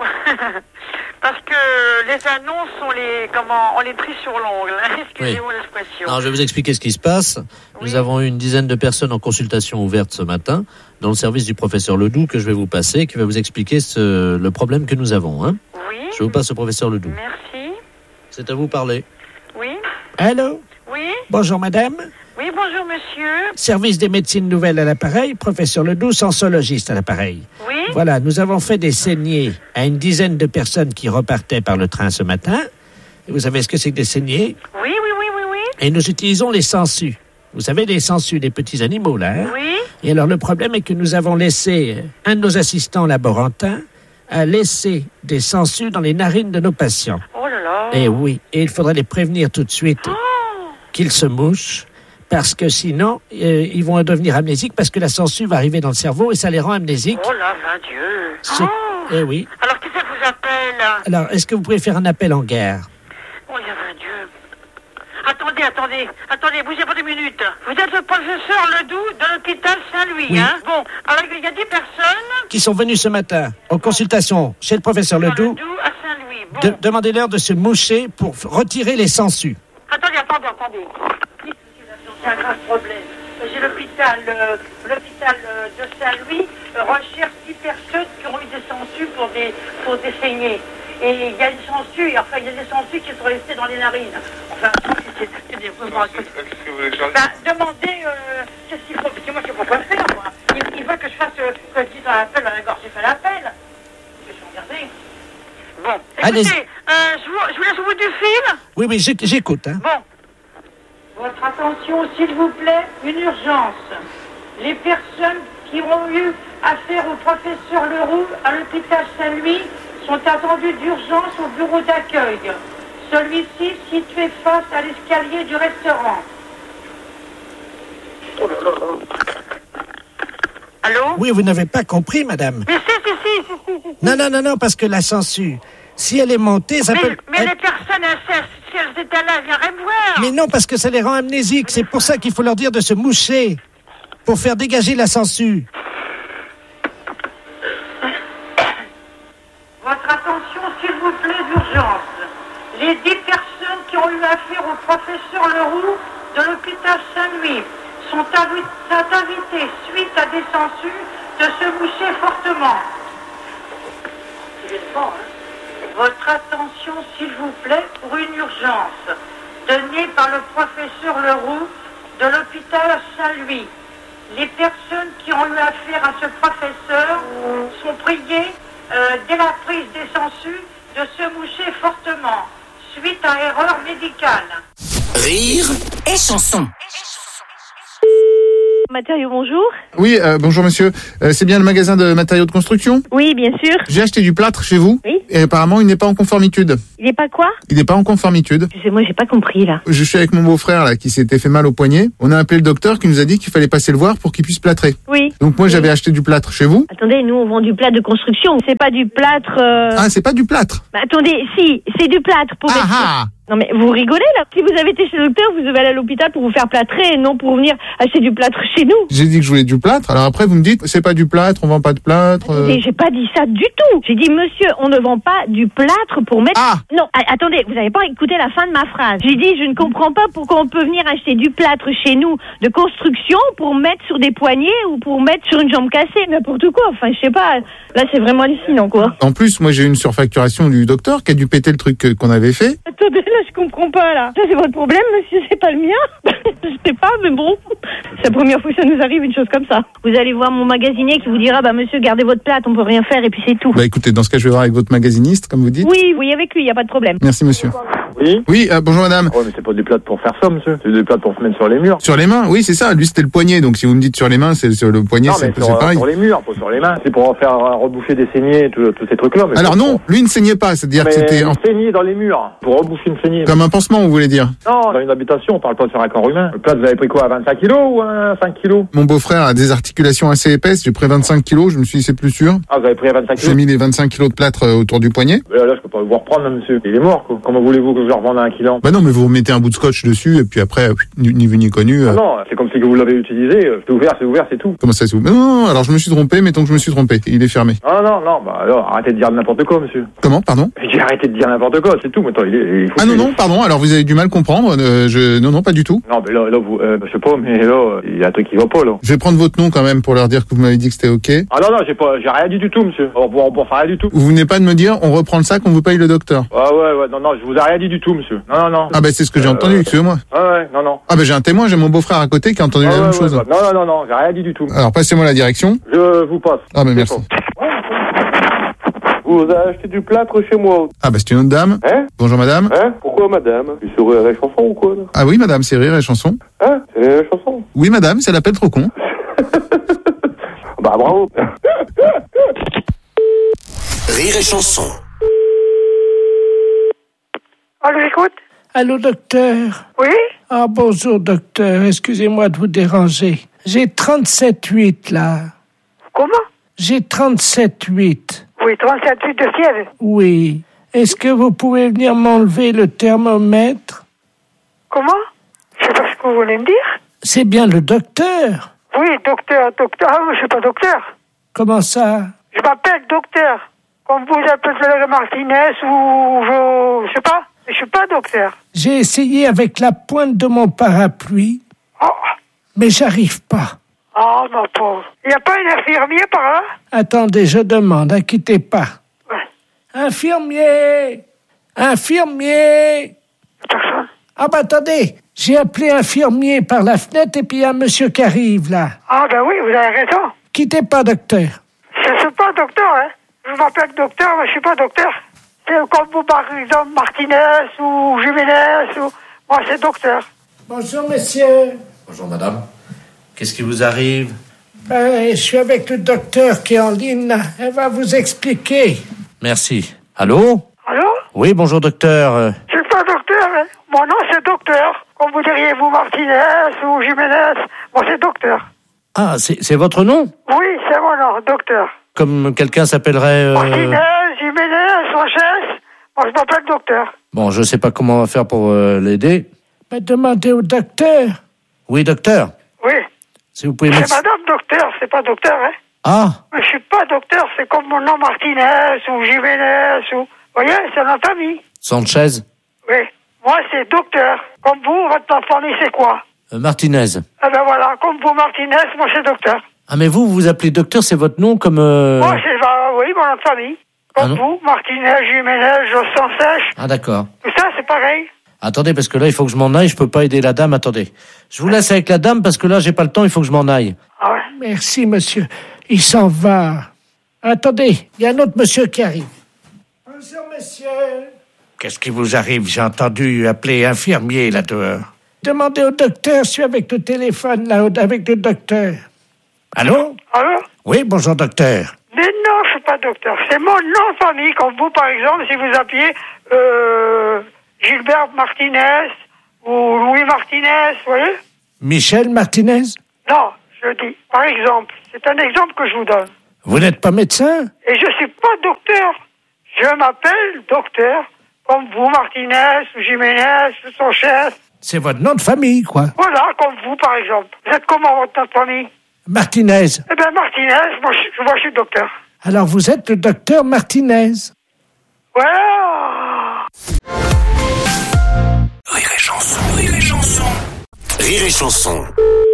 Speaker 14: Parce que les annonces, on les, comment, on les trie sur l'ongle. hein. Excusez-moi l'expression.
Speaker 8: Alors, je vais vous expliquer ce qui se passe. Nous avons eu une dizaine de personnes en consultation ouverte ce matin dans le service du professeur Ledoux que je vais vous passer, qui va vous expliquer ce, le problème que nous avons. Hein.
Speaker 14: Oui.
Speaker 8: Je vous passe au professeur Ledoux.
Speaker 14: Merci.
Speaker 8: C'est à vous parler.
Speaker 14: Oui.
Speaker 12: Allô?
Speaker 14: Oui.
Speaker 12: Bonjour madame.
Speaker 14: Oui, bonjour, monsieur.
Speaker 12: Service des médecines nouvelles à l'appareil, professeur Ledoux, sensologiste à l'appareil.
Speaker 14: Oui.
Speaker 12: Voilà, nous avons fait des saignées à une dizaine de personnes qui repartaient par le train ce matin. Et vous savez ce que c'est que des saignées?
Speaker 14: Oui, oui, oui, oui, oui.
Speaker 12: Et nous utilisons les sangsues. Vous savez, les sangsues, les petits animaux, là. Hein?
Speaker 14: Oui.
Speaker 12: Et alors, le problème est que nous avons laissé, euh, un de nos assistants laborantins a laissé des sangsues dans les narines de nos patients.
Speaker 14: Oh là là.
Speaker 12: Et oui, et il faudrait les prévenir tout de suite qu'ils se mouchent, parce que sinon, euh, ils vont devenir amnésiques, parce que la sangsue va arriver dans le cerveau et ça les rend amnésiques.
Speaker 14: Oh là, mon Dieu.
Speaker 12: C'est- Eh oui.
Speaker 14: Alors, qui ça vous appelle?
Speaker 12: Alors, est-ce que vous pouvez faire un appel en gare?
Speaker 14: Oh là, mon Dieu. Attendez, attendez, attendez, bougez pas deux minutes. Vous êtes le professeur Ledoux de l'hôpital Saint-Louis,
Speaker 12: Oui.
Speaker 14: hein? Bon, alors il y a dix personnes.
Speaker 12: Qui sont venus ce matin en consultation chez le professeur Ledoux.
Speaker 14: Ledoux à Saint-Louis. Bon.
Speaker 12: De- Demandez-leur de se moucher pour f- retirer les sangsues.
Speaker 14: Attendez, attendez, attendez. C'est un grave problème. J'ai l'hôpital, euh, l'hôpital euh, de Saint-Louis euh, recherche dix personnes qui ont eu des sangsues pour des, pour des saignées. Et il y a des sangsues, enfin il y a des sangsues qui sont restées dans les narines. Enfin, c'est, c'est des moments.
Speaker 19: Qu'est-ce que vous voulez que je
Speaker 14: Ben, demandez euh, qu'est-ce qu'il faut, parce que moi je ne sais pas quoi faire, moi. Il, il veut que je fasse, euh, que je dise un appel à la gorge, j'ai fait l'appel. Je vais regarder. Bon,
Speaker 12: Allez-y.
Speaker 14: écoutez, euh, je, vous, je vous laisse au bout du fil.
Speaker 12: Oui, oui, j'éc- j'écoute. Hein.
Speaker 14: Bon. Votre attention, s'il vous plaît, une urgence. Les personnes qui ont eu affaire au professeur Leroux à l'hôpital Saint-Louis sont attendues d'urgence au bureau d'accueil. Celui-ci situé face à l'escalier du restaurant. Allô?
Speaker 12: Oui, vous n'avez pas compris, madame.
Speaker 14: Mais si, si, si, si, si, si.
Speaker 12: Non, non, non, non, parce que la sangsue, si elle est montée, ça
Speaker 14: Mais,
Speaker 12: peut...
Speaker 14: mais
Speaker 12: elle-
Speaker 14: les personnes, elles, si elles étaient là, elles viendraient me voir.
Speaker 12: Mais non, parce que ça les rend amnésiques. C'est pour ça qu'il faut leur dire de se moucher pour faire dégager la sangsue.
Speaker 14: Votre attention, s'il vous plaît, d'urgence. Les dix personnes qui ont eu affaire au professeur Leroux de l'hôpital Saint-Louis sont avi- sont invitées, suite à des sangsues, de se moucher fortement. Votre attention, s'il vous plaît, pour une urgence donnée par le professeur Leroux de l'hôpital Saint-Louis. Les personnes qui ont eu affaire à ce professeur sont priées, euh, dès la prise des sangsues, de se moucher fortement, suite à erreur médicale.
Speaker 2: Rire
Speaker 10: et chanson.
Speaker 19: Matériaux, bonjour.
Speaker 5: Oui, euh, bonjour monsieur. Euh, c'est bien le magasin de matériaux de construction ?
Speaker 19: Oui, bien sûr.
Speaker 5: J'ai acheté du plâtre chez vous.
Speaker 19: Oui.
Speaker 5: Et apparemment, il n'est pas en conformitude.
Speaker 19: Il n'est pas quoi ?
Speaker 5: Il n'est pas en conformitude.
Speaker 19: Excusez-moi, j'ai pas compris là.
Speaker 5: Je suis avec mon beau-frère là qui s'était fait mal au poignet. On a appelé le docteur qui nous a dit qu'il fallait passer le voir pour qu'il puisse plâtrer.
Speaker 19: Oui.
Speaker 5: Donc moi
Speaker 19: oui.
Speaker 5: j'avais acheté du plâtre chez vous.
Speaker 19: Attendez, nous on vend du plâtre de construction. C'est pas du plâtre. Euh...
Speaker 5: Ah, c'est pas du plâtre.
Speaker 19: Bah, attendez, si, c'est du plâtre pour.
Speaker 5: Ah
Speaker 19: mettre...
Speaker 5: ah.
Speaker 19: Non mais vous rigolez là. Si vous avez été chez le docteur, vous devez aller à l'hôpital pour vous faire plâtrer et non pour venir acheter du plâtre chez nous.
Speaker 5: J'ai dit que je voulais du plâtre. Alors après vous me dites c'est pas du plâtre, on vend pas de plâtre. Euh...
Speaker 19: Et j'ai pas dit ça du tout. J'ai dit monsieur, on ne vend pas du plâtre pour mettre.
Speaker 5: Ah.
Speaker 19: Non, a- attendez, vous n'avez pas écouté la fin de ma phrase. J'ai dit je ne comprends pas pourquoi on peut venir acheter du plâtre chez nous de construction pour mettre sur des poignets ou pour mettre sur une jambe cassée, n'importe quoi. Enfin je sais pas. Là c'est vraiment hallucinant quoi.
Speaker 5: En plus moi j'ai eu une surfacturation du docteur qui a dû péter le truc qu'on avait fait.
Speaker 19: Attendez, là, je comprends pas, là. Ça, c'est votre problème, monsieur, c'est pas le mien. Je sais pas, mais bon. C'est la première fois que ça nous arrive, une chose comme ça. Vous allez voir mon magasinier qui vous dira, bah, monsieur, gardez votre plâtre, on peut rien faire, et puis c'est tout.
Speaker 5: Bah, écoutez, dans ce cas, je vais voir avec votre magasiniste, comme vous dites.
Speaker 19: Oui, oui, avec lui, y a pas de problème.
Speaker 5: Merci, monsieur.
Speaker 20: Oui.
Speaker 5: Oui, euh, bonjour, madame.
Speaker 20: Ouais, mais c'est pas du plâtre pour faire ça, monsieur. C'est du plâtre pour se mettre sur les murs.
Speaker 5: Sur les mains, oui, c'est ça. Lui, c'était le poignet. Donc, si vous me dites sur les mains, c'est sur le poignet,
Speaker 20: non,
Speaker 5: c'est,
Speaker 20: mais
Speaker 5: c'est
Speaker 20: sur,
Speaker 5: pareil.
Speaker 20: sur les murs, pas sur les mains. C'est pour faire euh, rebouffer des saignées, tous ces trucs-là. Mais
Speaker 5: Alors non,
Speaker 20: pour...
Speaker 5: lui, il ne saignait pas. C'est-à-dire
Speaker 20: mais
Speaker 5: que c'était...
Speaker 20: une
Speaker 5: En...
Speaker 20: saignée dans les murs. Pour rebouffer une saignée.
Speaker 5: Comme un pansement, vous voulez dire?
Speaker 20: Non, dans une habitation, on parle pas sur un corps humain. Le plâtre, vous avez pris quoi, vingt-cinq kilos ou euh, cinq kilos?
Speaker 5: Mon beau-frère a des articulations assez épaisses. J'ai pris vingt-cinq kilos. Je me suis dit, c'est plus sûr.
Speaker 20: Ah, vous avez pris vingt-cinq kilos?
Speaker 5: J'ai mis les vingt-cinq kilos de plâtre euh, autour du poignet.
Speaker 20: Mais là, je peux pas vous reprendre, monsieur. Il est mort, quoi. Comment voulez-vous que je le revende à un client?
Speaker 5: Bah non, mais vous remettez un bout de scotch dessus, et puis après, ni, ni vu ni connu. Euh...
Speaker 20: Ah non, c'est comme si vous l'avez utilisé. C'est ouvert, c'est ouvert, c'est tout.
Speaker 5: Comment ça, c'est ouvert? Non, non, alors je me suis trompé. Mettons que je me suis trompé. Il est fermé.
Speaker 20: Ah non, non, bah alors, arrêtez de dire n'importe quoi, monsieur.
Speaker 5: Comment, pardon?
Speaker 20: J'ai arrêté de dire n'importe quoi, c'est tout. Maintenant, il est, il faut
Speaker 5: ah non, non, pardon. Alors vous avez du mal à comprendre. Euh, je... Non, non, pas du tout.
Speaker 20: Non, mais là, là vous, euh, je sais pas, mais là, il y a un truc qui va pas, là.
Speaker 5: Je vais prendre votre nom quand même pour leur dire que vous m'avez dit que c'était OK.
Speaker 20: Ah non, non, j'ai pas, j'ai rien dit du tout, monsieur. On ne peut faire rien du tout.
Speaker 5: Vous venez pas de me dire, on reprend le sac, on vous paye le docteur.
Speaker 20: Ah ouais, ouais, non, non, je vous ai rien dit du tout, monsieur. Non, non, non.
Speaker 5: Ah bah c'est ce que j'ai
Speaker 20: euh,
Speaker 5: entendu, excusez-moi.
Speaker 20: Ah ouais, non, non.
Speaker 5: Ah bah j'ai un témoin, j'ai mon beau-frère à côté qui a entendu
Speaker 20: ah
Speaker 5: la
Speaker 20: ouais,
Speaker 5: même
Speaker 20: ouais,
Speaker 5: chose.
Speaker 20: Bah, non, non, non, non, j'ai rien dit du tout.
Speaker 5: Alors passez-moi la direction.
Speaker 20: Je vous passe.
Speaker 5: Ah bah merci.
Speaker 20: Vous avez acheté du plâtre chez moi.
Speaker 5: Ah bah c'est une autre dame.
Speaker 20: Hein?
Speaker 5: Bonjour madame.
Speaker 20: Hein? Pourquoi madame? Tu serais la chanson ou quoi là?
Speaker 5: Ah oui madame, c'est Rire et Chanson.
Speaker 20: Hein? C'est la chanson?
Speaker 5: Oui madame, c'est l'appel trop con.
Speaker 20: Bah bravo.
Speaker 2: Rire et Chanson.
Speaker 17: Allô, j'écoute.
Speaker 12: Allô, docteur?
Speaker 17: Oui?
Speaker 12: Ah, bonjour, docteur. Excusez-moi de vous déranger. J'ai trente-sept huit, là.
Speaker 17: Comment?
Speaker 12: J'ai trente-sept huit.
Speaker 17: Oui, trente-sept huit de fièvre.
Speaker 12: Oui. Est-ce que vous pouvez venir m'enlever le thermomètre?
Speaker 17: Comment? Je sais pas ce que vous voulez me dire.
Speaker 12: C'est bien le docteur.
Speaker 17: Oui, docteur, docteur. Ah, je suis pas docteur.
Speaker 12: Comment ça?
Speaker 17: Je m'appelle docteur. Comme vous appelez Martinez ou je... je sais pas. Je suis pas docteur.
Speaker 12: J'ai essayé avec la pointe de mon parapluie,
Speaker 17: oh.
Speaker 12: mais j'arrive pas.
Speaker 17: Ah, ma pauvre. Il n'y a pas un infirmier par là?
Speaker 12: Attendez, je demande, inquiétez pas.
Speaker 17: Ouais.
Speaker 12: Infirmier! Infirmier!
Speaker 17: Personne.
Speaker 12: Ah bah attendez, j'ai appelé infirmier par la fenêtre et puis il y a un monsieur qui arrive là.
Speaker 17: Ah ben oui, vous avez raison.
Speaker 12: Quittez pas, docteur.
Speaker 17: Je ne suis pas docteur, hein. Je m'appelle docteur, mais je suis pas docteur. C'est comme vous, par exemple, Martinez ou Jiménez ou... Moi, c'est docteur.
Speaker 12: Bonjour, monsieur.
Speaker 8: Bonjour, madame. Qu'est-ce qui vous arrive?
Speaker 12: Ben, je suis avec le docteur qui est en ligne, là. Elle va vous expliquer.
Speaker 8: Merci. Allô?
Speaker 17: Allô?
Speaker 8: Oui, bonjour, docteur.
Speaker 17: Je suis pas docteur, hein. Mon nom, c'est docteur. Comme vous diriez, vous, Martinez ou Jiménez. Moi, c'est docteur.
Speaker 8: Ah, c'est, c'est votre nom?
Speaker 17: Oui, c'est mon nom, docteur.
Speaker 8: Comme quelqu'un s'appellerait... Euh...
Speaker 17: Martinez, Jiménez, Sanchez. Moi, je m'appelle docteur.
Speaker 8: Bon, je sais pas comment on va faire pour euh, l'aider.
Speaker 12: Ben, demandez au docteur.
Speaker 8: Oui, docteur.
Speaker 17: Oui.
Speaker 8: Si vous pouvez
Speaker 17: c'est
Speaker 8: mettre...
Speaker 17: madame docteur, c'est pas docteur, hein.
Speaker 8: Ah.
Speaker 17: Mais je suis pas docteur, c'est comme mon nom Martinez ou Jiménez ou... Vous voyez, c'est notre ami.
Speaker 8: Sanchez.
Speaker 17: Oui. Moi, c'est docteur. Comme vous, votre famille, c'est quoi?
Speaker 8: euh, Martinez.
Speaker 17: Eh ben voilà, comme vous, Martinez, moi, c'est docteur.
Speaker 8: Ah, mais vous, vous vous appelez docteur, c'est votre nom comme... Euh...
Speaker 17: Moi, c'est... Bah, oui, mon nom de famille. Comme
Speaker 8: ah,
Speaker 17: vous, Martinez, Jiménez, Jossan Sèche.
Speaker 8: Ah, d'accord.
Speaker 17: Tout ça, c'est pareil.
Speaker 8: Attendez, parce que là, il faut que je m'en aille, je peux pas aider la dame, attendez. Je vous laisse avec la dame, parce que là, j'ai pas le temps, il faut que je m'en aille.
Speaker 17: Ah ouais.
Speaker 12: Merci, monsieur. Il s'en va. Attendez, il y a un autre monsieur qui arrive. Bonjour, monsieur. Qu'est-ce qui vous arrive? J'ai entendu appeler infirmier là dehors. Demandez au docteur, je suis avec le téléphone, là, avec le docteur. Allô?
Speaker 13: Allô?
Speaker 12: Oui, bonjour, docteur.
Speaker 13: Mais non, je suis pas docteur. C'est mon nom de famille, comme vous, par exemple, si vous appuyez euh, Gilbert Martinez ou Louis Martinez, vous voyez?
Speaker 12: Michel Martinez?
Speaker 13: Non, je dis, par exemple. C'est un exemple que je vous donne.
Speaker 12: Vous n'êtes pas médecin?
Speaker 13: Et je suis pas docteur. Je m'appelle docteur, comme vous, Martinez, ou Jiménez, ou Sanchez.
Speaker 12: C'est votre nom de famille, quoi.
Speaker 13: Voilà, comme vous, par exemple. Vous êtes comment, votre nom de famille?
Speaker 12: Martinez.
Speaker 13: Eh bien, Martinez, moi je, moi, je suis docteur.
Speaker 12: Alors, vous êtes le docteur Martinez.
Speaker 13: Voilà.
Speaker 2: Rire et chanson, rire et chanson. Rire et chanson.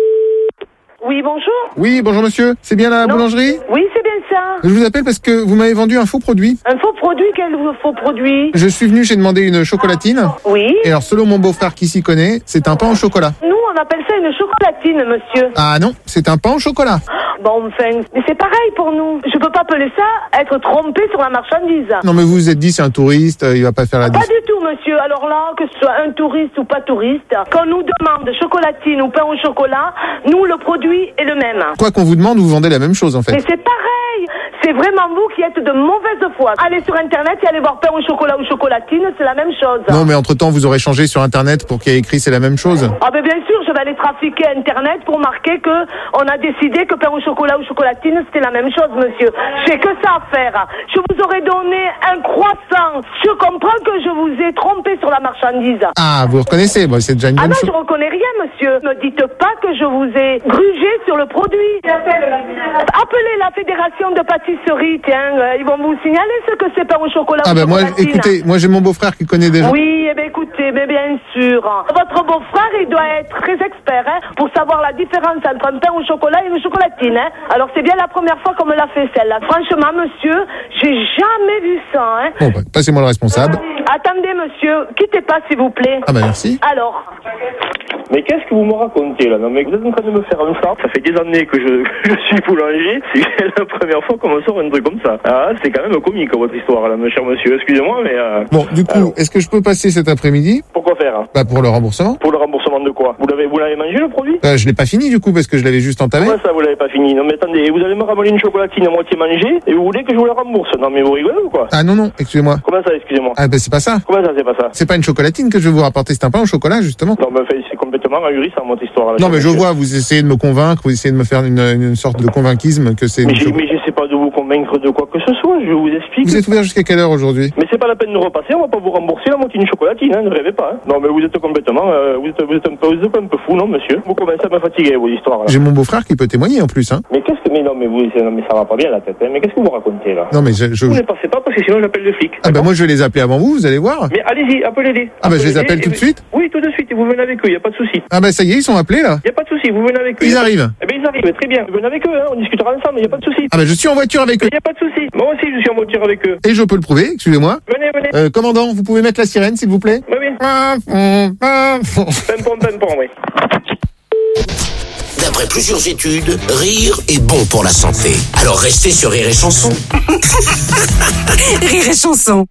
Speaker 17: Oui, bonjour.
Speaker 5: Oui, bonjour monsieur. C'est bien la
Speaker 17: Non.
Speaker 5: boulangerie?
Speaker 17: Oui, c'est bien ça.
Speaker 5: Je vous appelle parce que vous m'avez vendu un faux produit.
Speaker 17: Un faux produit? Quel faux produit?
Speaker 5: Je suis venu, j'ai demandé une chocolatine.
Speaker 17: Oui.
Speaker 5: Et alors, selon mon beau-frère qui s'y connaît, c'est un pain au chocolat.
Speaker 17: Nous, on appelle ça une chocolatine, monsieur.
Speaker 5: Ah non, c'est un pain au chocolat.
Speaker 17: Bon, enfin, mais c'est pareil pour nous. Je peux pas appeler ça être trompé sur la marchandise.
Speaker 5: Non mais vous vous êtes dit, c'est un touriste, euh, il va pas faire la
Speaker 17: Pas
Speaker 5: dis.
Speaker 17: du tout, monsieur. Alors là, que ce soit un touriste ou pas touriste, quand on nous demande chocolatine ou pain au chocolat, nous, le produit est le même.
Speaker 5: Quoi qu'on vous demande, vous vendez la même chose en fait.
Speaker 17: Mais c'est pareil. C'est vraiment vous qui êtes de mauvaise foi. Allez sur Internet et allez voir pain au chocolat ou chocolatine, c'est la même chose.
Speaker 5: Non mais entre-temps, vous aurez changé sur Internet pour qu'il y ait écrit c'est la même chose.
Speaker 17: Ah ben bien sûr, je vais aller trafiquer Internet pour marquer que on a décidé que pain au chocolat ou chocolatine, c'était la même chose, monsieur. J'ai que ça à faire. Je vous aurais donné un croissant. Je comprends que je vous ai trompé sur la marchandise.
Speaker 5: Ah, vous reconnaissez, bon, c'est déjà une
Speaker 17: Ah
Speaker 5: bonne
Speaker 17: non,
Speaker 5: chose.
Speaker 17: je reconnais rien, monsieur. Ne dites pas que je vous ai grugé sur le produit. Appelez la fédération de pâtisserie, tiens, euh, ils vont vous signaler ce que c'est pain au chocolat
Speaker 5: Ah
Speaker 17: ou
Speaker 5: ben moi,
Speaker 17: chocolatine.
Speaker 5: écoutez, moi j'ai mon beau-frère qui connaît déjà.
Speaker 17: Oui, eh bien écoutez, mais bien sûr. Votre beau-frère, il doit être très expert hein, pour savoir la différence entre un pain au chocolat et une chocolatine. Hein. Alors c'est bien la première fois qu'on me l'a fait celle-là. Franchement, monsieur, j'ai jamais vu ça. Hein.
Speaker 5: Bon, bah, passez-moi le responsable.
Speaker 17: Attendez, monsieur, quittez pas, s'il vous plaît.
Speaker 5: Ah bah merci.
Speaker 17: Alors.
Speaker 15: Mais qu'est-ce que vous me racontez là? Non mais vous êtes en train de me faire un charme. Ça fait des années que je, que je suis boulanger. C'est la première fois qu'on me sort un truc comme ça. Ah, c'est quand même comique votre histoire là, mon cher monsieur. Excusez-moi, mais. Euh...
Speaker 5: Bon, du coup,
Speaker 15: Alors,
Speaker 5: est-ce que je peux passer cet après-midi?
Speaker 15: pourquoi faire hein?
Speaker 5: Bah pour le remboursement.
Speaker 15: Pour le remboursement de quoi? Vous l'avez, vous l'avez mangé le produit?
Speaker 5: Euh, je l'ai pas fini du coup parce que je l'avais juste entamé.
Speaker 15: Comment ça vous l'avez pas fini? Non mais attendez, vous allez me ramener une chocolatine à moitié mangée et vous voulez que je vous la rembourse? Non mais vous rigolez ou quoi?
Speaker 5: Ah non non, excusez-moi.
Speaker 15: Comment ça, excusez-moi?
Speaker 5: Ah bah c'est pas ça.
Speaker 15: Comment ça, c'est pas ça?
Speaker 5: C'est pas une chocolatine que je vais vous rapporter, c'est un pain au chocolat justement.
Speaker 15: Non mais enfin, c'est complètement ahurissant votre histoire là.
Speaker 5: Non mais je vois, vous essayez de me convaincre, vous essayez de me faire une, une sorte de convainquisme que c'est.
Speaker 15: Mais
Speaker 5: une
Speaker 15: j'ai-
Speaker 5: cho-
Speaker 15: mais j'essaie pas de vous convaincre de quoi que ce soit, je vous explique.
Speaker 5: Vous êtes ouvert jusqu'à quelle heure aujourd'hui?
Speaker 15: Mais c'est pas la peine de repasser, on va pas vous rembourser la moitié d'une chocolatine, hein, ne rêvez pas. Hein. Non mais vous êtes complètement, euh, vous, êtes, vous, êtes un peu, vous êtes un peu fou, non monsieur? Vous commencez à me fatiguer, vos histoires là.
Speaker 5: J'ai mon beau-frère qui peut témoigner en plus, hein.
Speaker 15: Mais qu'est-ce que, mais non mais vous, c'est- non, mais ça va pas bien la tête, hein. Mais qu'est-ce que vous racontez là?
Speaker 5: Non mais je. je...
Speaker 15: Vous ne passez pas parce que sinon j'appelle le flic.
Speaker 5: Ah bah moi je vais les appeler avant vous, vous allez voir.
Speaker 15: Mais allez-y, appelez-les.
Speaker 5: Ah bah je les
Speaker 15: Appelez-les
Speaker 5: appelle
Speaker 15: et
Speaker 5: tout de
Speaker 15: vous-
Speaker 5: suite.
Speaker 15: Oui, tout de suite, et vous venez avec eux, y a pas de souci.
Speaker 5: Ah bah ça y est, ils sont appelés là.
Speaker 15: Y a pas de souci, vous venez avec eux.
Speaker 5: Ils
Speaker 15: Y a pas-
Speaker 5: arrivent.
Speaker 15: Eh ben ils arrivent, très bien. Vous venez avec eux, hein, on discutera ensemble, y a pas de souci.
Speaker 5: Ah bah je suis en voiture avec eux.
Speaker 15: Y a pas de souci. Moi aussi je suis en voiture avec eux.
Speaker 5: Et je peux le prouver, excusez-moi.
Speaker 15: Venez, venez.
Speaker 5: Euh, commandant, vous pouvez mettre la sirène s'il vous plaît?
Speaker 15: Oui, oui. Pimpon, pimpon, oui.
Speaker 2: D'après plusieurs études, rire est bon pour la santé. Alors restez sur Rire et Chanson.
Speaker 10: Rire et chanson.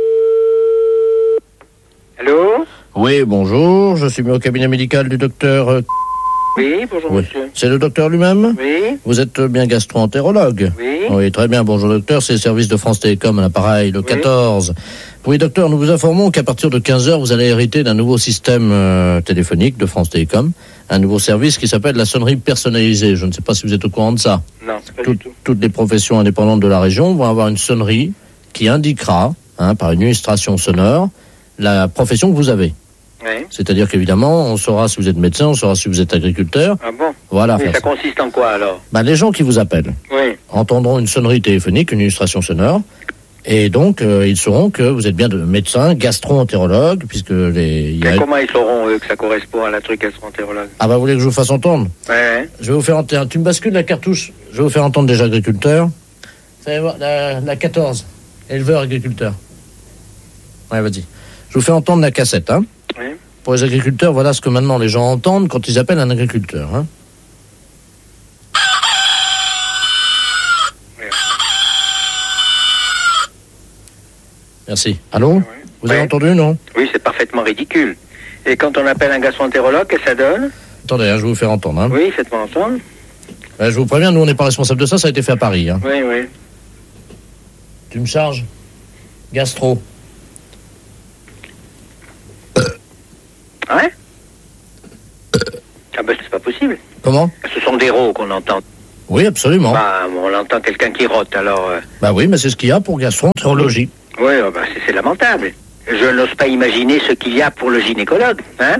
Speaker 21: Allô?
Speaker 8: Oui, bonjour, je suis mis au cabinet médical du docteur... euh,
Speaker 21: Oui, bonjour
Speaker 8: Oui.
Speaker 21: monsieur.
Speaker 8: C'est le docteur lui-même?
Speaker 21: Oui.
Speaker 8: Vous êtes bien gastro-entérologue?
Speaker 21: Oui.
Speaker 8: Oui, très bien, bonjour docteur, c'est le service de France Télécom à l'appareil, le
Speaker 21: Oui.
Speaker 8: quatorze. Oui, docteur, nous vous informons qu'à partir de quinze heures, vous allez hériter d'un nouveau système euh, téléphonique de France Télécom, un nouveau service qui s'appelle la sonnerie personnalisée. Je ne sais pas si vous êtes au courant de ça.
Speaker 21: Non, c'est pas
Speaker 8: Tout-
Speaker 21: du tout.
Speaker 8: Toutes les professions indépendantes de la région vont avoir une sonnerie qui indiquera, hein, par une illustration sonore, la profession que vous avez.
Speaker 21: Oui.
Speaker 8: C'est-à-dire qu'évidemment, on saura si vous êtes médecin, on saura si vous êtes agriculteur.
Speaker 21: Ah bon?
Speaker 8: Voilà.
Speaker 21: Mais
Speaker 8: faire
Speaker 21: ça
Speaker 8: ça.
Speaker 21: consiste en quoi alors?
Speaker 8: Ben, les gens qui vous appellent
Speaker 21: Oui.
Speaker 8: entendront une sonnerie téléphonique, une illustration sonore, et donc euh, ils sauront que vous êtes bien de médecin, gastro-entérologue, puisque les... il y a-
Speaker 21: Mais comment ils sauront eux que ça correspond à la truc gastro-entérologue?
Speaker 8: Ah bah vous voulez que je vous fasse entendre?
Speaker 21: Ouais, ouais.
Speaker 8: Je vais vous faire entendre. Tu me bascules la cartouche. Je vais vous faire entendre déjà agriculteur. Vous allez voir, la, la quatorze. Éleveur agriculteur. Ouais, vas-y. Je vous fais entendre la cassette, hein.
Speaker 21: Oui.
Speaker 8: Pour les agriculteurs, voilà ce que maintenant les gens entendent quand ils appellent un agriculteur, hein. Merci. Allô? Vous avez
Speaker 21: Ouais.
Speaker 8: entendu, non?
Speaker 21: Oui, c'est parfaitement ridicule. Et quand on appelle un gastroentérologue, qu'est-ce que ça donne?
Speaker 1: Attendez, hein, je vais vous faire entendre. Hein.
Speaker 21: Oui, faites-moi entendre.
Speaker 1: Ben, je vous préviens, nous on n'est pas responsable de ça, ça a été fait à Paris. Hein.
Speaker 21: Oui, oui.
Speaker 1: Tu me charges? Gastro.
Speaker 21: Ouais? Ah ben c'est pas possible.
Speaker 1: Comment?
Speaker 21: Ce sont des rots qu'on entend.
Speaker 1: Oui, absolument.
Speaker 21: Bah, on entend quelqu'un qui rote, alors... Euh...
Speaker 1: Bah oui, mais c'est ce qu'il y a pour gastroentérologie.
Speaker 21: Oui, bah, c'est, c'est lamentable. Je n'ose pas imaginer ce qu'il y a pour le gynécologue, hein?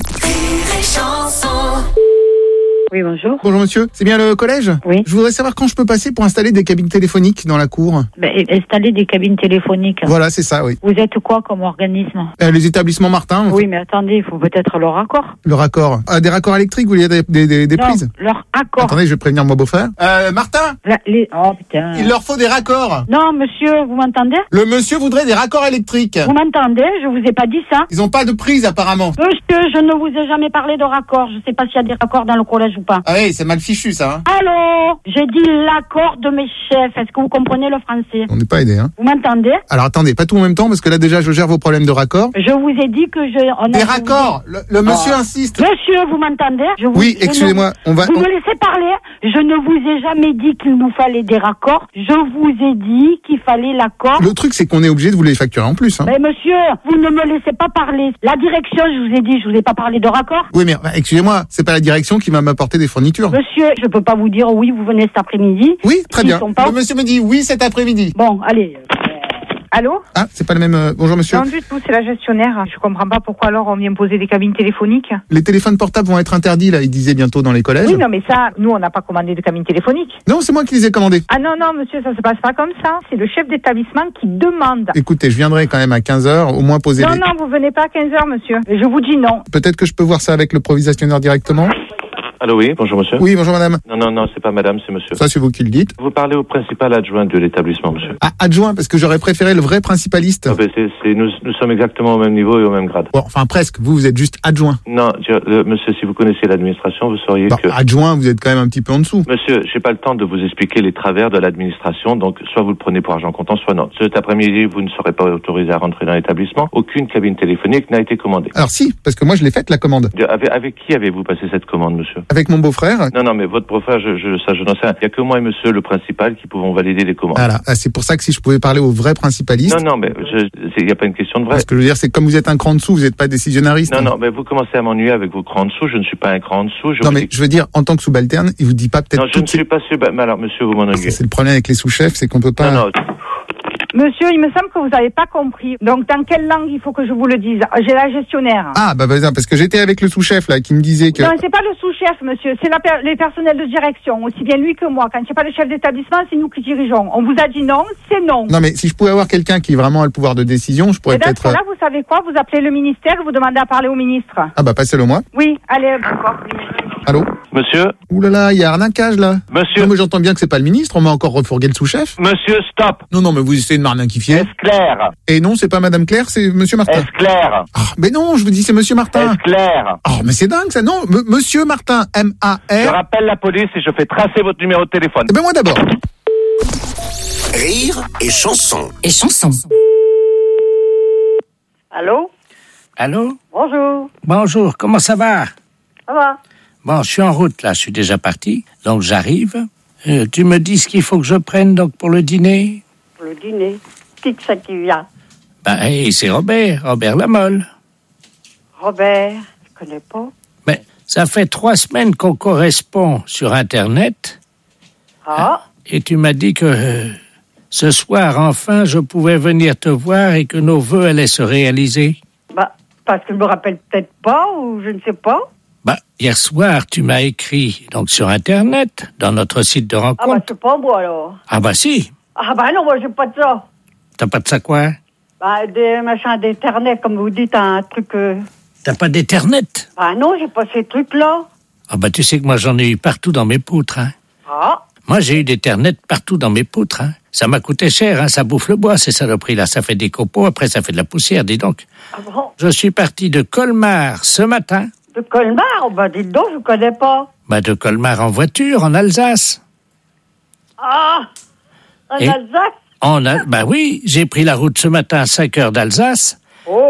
Speaker 16: Oui, bonjour.
Speaker 5: Bonjour monsieur, c'est bien le collège?
Speaker 16: Oui.
Speaker 5: Je voudrais savoir quand je peux passer pour installer des cabines téléphoniques dans la cour.
Speaker 22: Ben, installer des cabines téléphoniques.
Speaker 5: Voilà, c'est ça, oui.
Speaker 22: Vous êtes quoi comme organisme?
Speaker 5: Euh, les établissements Martin.
Speaker 22: Oui, mais attendez, il faut peut-être le raccord.
Speaker 5: Le raccord. Ah, des raccords électriques, vous voulez des, des, des, des
Speaker 22: non,
Speaker 5: prises?
Speaker 22: leur accord.
Speaker 5: Attendez, je vais prévenir mon beau-frère. Euh, Martin?
Speaker 22: La, les... Oh putain.
Speaker 5: Il leur faut des raccords.
Speaker 22: Non, monsieur, vous m'entendez?
Speaker 5: Le monsieur voudrait des raccords électriques.
Speaker 22: Vous m'entendez? Je vous ai pas dit ça.
Speaker 5: Ils ont pas de prise, apparemment.
Speaker 22: Monsieur, je ne vous ai jamais parlé de raccord. Je sais pas s'il y a des raccords dans le collège ou pas.
Speaker 5: Ah oui, c'est mal fichu, ça. Hein.
Speaker 22: Allô? J'ai dit l'accord de mes chefs. Est-ce que vous comprenez le français?
Speaker 5: On n'est pas aidé, hein.
Speaker 22: Vous m'entendez?
Speaker 5: Alors attendez, pas tout en même temps, parce que là déjà je gère vos problèmes de raccord.
Speaker 22: Je vous ai dit que je... On
Speaker 5: des
Speaker 22: a
Speaker 5: raccords. Le, le monsieur oh. insiste.
Speaker 22: Monsieur, vous m'entendez? Je vous...
Speaker 5: Oui, excusez-moi.
Speaker 22: Ne...
Speaker 5: On va.
Speaker 22: Vous
Speaker 5: on...
Speaker 22: me laissez parler? Je ne vous ai jamais dit qu'il nous fallait des raccords. Je vous ai dit qu'il fallait l'accord.
Speaker 5: Le truc, c'est qu'on est obligé de vous les facturer en plus. Hein.
Speaker 22: Mais monsieur, vous ne me laissez pas parler. La direction, je vous ai dit, je vous ai pas parlé de raccord.
Speaker 5: Oui, mais bah, excusez-moi, c'est pas la direction qui va m'apporter des fournitures.
Speaker 22: Monsieur, je peux pas vous dire oui, vous venez cet après-midi.
Speaker 5: Oui, très
Speaker 22: S'ils
Speaker 5: bien.
Speaker 22: sont pas...
Speaker 5: Le monsieur me dit oui cet après-midi.
Speaker 22: Bon, allez. Allô?
Speaker 5: Ah, c'est pas le même. Euh... Bonjour monsieur.
Speaker 23: Non du tout, c'est la gestionnaire. Je comprends pas pourquoi alors on vient poser des cabines téléphoniques.
Speaker 5: Les téléphones portables vont être interdits là, ils disaient bientôt dans les collèges.
Speaker 23: Oui, non mais ça, nous on n'a pas commandé de cabines téléphoniques.
Speaker 5: Non, c'est moi qui les ai commandées.
Speaker 23: Ah non, non monsieur, ça se passe pas comme ça. C'est le chef d'établissement qui demande.
Speaker 5: Écoutez, je viendrai quand même à quinze heures, au moins poser
Speaker 23: non,
Speaker 5: les...
Speaker 23: Non, non, vous venez pas à quinze heures monsieur. Je vous dis non.
Speaker 5: Peut-être que je peux voir ça avec le provisionnaire directement.
Speaker 3: Allô, oui, bonjour monsieur.
Speaker 5: Oui, bonjour madame.
Speaker 3: Non, non, non, c'est pas madame, c'est monsieur.
Speaker 5: Ça, c'est vous qui le dites.
Speaker 3: Vous parlez au principal adjoint de l'établissement, monsieur.
Speaker 5: Ah, adjoint, parce que j'aurais préféré le vrai principaliste.
Speaker 3: Ah, ben c'est, c'est, nous, nous sommes exactement au même niveau et au même grade.
Speaker 5: Bon, enfin presque, vous, vous êtes juste adjoint.
Speaker 3: Non, je, euh, monsieur, si vous connaissez l'administration, vous sauriez
Speaker 5: bon,
Speaker 3: que...
Speaker 5: Adjoint, vous êtes quand même un petit peu en dessous.
Speaker 3: Monsieur, j'ai pas le temps de vous expliquer les travers de l'administration, donc soit vous le prenez pour argent comptant, soit non. Cet après-midi, vous ne serez pas autorisé à rentrer dans l'établissement. Aucune cabine téléphonique n'a été commandée.
Speaker 5: Alors si, parce que moi je l'ai faite, la commande.
Speaker 3: Avec, avec qui avez-vous passé cette commande, monsieur?
Speaker 5: Avec mon beau-frère.
Speaker 3: Non, non, mais votre beau-frère, je, je, ça, je n'en sais rien. Il n'y a que moi et monsieur le principal qui pouvons valider les commandes.
Speaker 5: Voilà, c'est pour ça que si je pouvais parler au vrai principaliste.
Speaker 3: Non, non, mais il n'y a pas une question de vrai.
Speaker 5: Ce que je veux dire, c'est que comme vous êtes un cran dessous, vous n'êtes pas décisionnairiste.
Speaker 3: Non,
Speaker 5: hein.
Speaker 3: non, mais vous commencez à m'ennuyer avec vos crans dessous. Je ne suis pas un cran dessous. Je
Speaker 5: non, mais dis... je veux dire, en tant que subalterne, il vous dit pas peut-être.
Speaker 3: Non, je ne suis pas sûr. Mais alors, monsieur, vous m'ennuyez.
Speaker 5: C'est le problème avec les sous-chefs, c'est qu'on peut pas.
Speaker 3: Non, non.
Speaker 23: Monsieur, il me semble que vous n'avez pas compris. Donc, dans quelle langue il faut que je vous le dise? J'ai la gestionnaire.
Speaker 5: Ah, bah, bah parce que j'étais avec le sous-chef, là, qui me disait que...
Speaker 23: Non, c'est pas le sous-chef, monsieur. C'est la per- les personnels de direction, aussi bien lui que moi. Quand il n'y a pas le chef d'établissement, c'est nous qui dirigeons. On vous a dit non, c'est non.
Speaker 5: Non, mais si je pouvais avoir quelqu'un qui vraiment a le pouvoir de décision, je pourrais
Speaker 23: et dans
Speaker 5: peut-être...
Speaker 23: ce cas-là, vous savez quoi? Vous appelez le ministère et vous demandez à parler au ministre.
Speaker 5: Ah, bah, passez-le moi.
Speaker 23: Oui, allez, d'accord.
Speaker 5: Allô?
Speaker 3: Monsieur?
Speaker 5: Ouh là là, il y a arnaquage, là.
Speaker 3: Monsieur?
Speaker 5: Non, mais j'entends bien que c'est pas le ministre, on m'a encore refourgué le sous-chef.
Speaker 3: Monsieur, stop!
Speaker 5: Non, non, mais vous essayez de m'arnaquifier.
Speaker 3: Est-ce clair?
Speaker 5: Et non, c'est pas Madame Claire, c'est Monsieur Martin.
Speaker 3: Est-ce clair?
Speaker 5: Ah, mais non, je vous dis c'est Monsieur Martin.
Speaker 3: Est-ce clair?
Speaker 5: Oh, mais c'est dingue, ça, non, M- Monsieur Martin, M A R.
Speaker 3: Je rappelle la police et je fais tracer votre numéro de téléphone.
Speaker 5: Eh ben, moi d'abord.
Speaker 2: Rire et chanson.
Speaker 10: Et chanson.
Speaker 17: Allô?
Speaker 22: Allô?
Speaker 17: Bonjour.
Speaker 22: Bonjour, comment ça va?
Speaker 17: Ça va?
Speaker 22: Bon, je suis en route, là, je suis déjà parti, donc j'arrive. Euh, tu me dis ce qu'il faut que je prenne, donc, pour le dîner?
Speaker 17: Pour le dîner. Qui que c'est qui vient?
Speaker 22: Ben, hey, c'est Robert, Robert Lamolle.
Speaker 17: Robert, je connais pas.
Speaker 22: Mais ça fait trois semaines qu'on correspond sur Internet.
Speaker 17: Ah?
Speaker 22: Et tu m'as dit que euh, ce soir, enfin, je pouvais venir te voir et que nos vœux allaient se réaliser.
Speaker 17: Bah, parce que je me rappelle peut-être pas, ou je ne sais pas.
Speaker 22: Bah, hier soir, tu m'as écrit, donc, sur Internet, dans notre site de rencontre.
Speaker 17: Ah bah, c'est pas moi, alors.
Speaker 22: Ah bah si.
Speaker 17: Ah bah non, moi, j'ai pas de ça.
Speaker 22: T'as pas de ça quoi?
Speaker 17: Bah, des machins d'Internet, comme vous dites, un truc... Euh...
Speaker 22: T'as pas d'Internet?
Speaker 17: Bah non, j'ai pas ces trucs-là.
Speaker 22: Ah bah tu sais que moi, j'en ai eu partout dans mes poutres, hein.
Speaker 17: Ah?
Speaker 22: Moi, j'ai eu d'Internet partout dans mes poutres, hein. Ça m'a coûté cher, hein. Ça bouffe le bois, ces saloperies-là. Ça fait des copeaux, après ça fait de la poussière, dis donc.
Speaker 17: Ah bon?
Speaker 22: Je suis parti de Colmar ce matin.
Speaker 17: De Colmar? Bah dites donc, je connais pas.
Speaker 22: Bah de Colmar en voiture, en Alsace.
Speaker 17: Ah! En
Speaker 22: Et
Speaker 17: Alsace?
Speaker 22: on a... Bah oui, j'ai pris la route ce matin à cinq heures d'Alsace.
Speaker 17: Oh!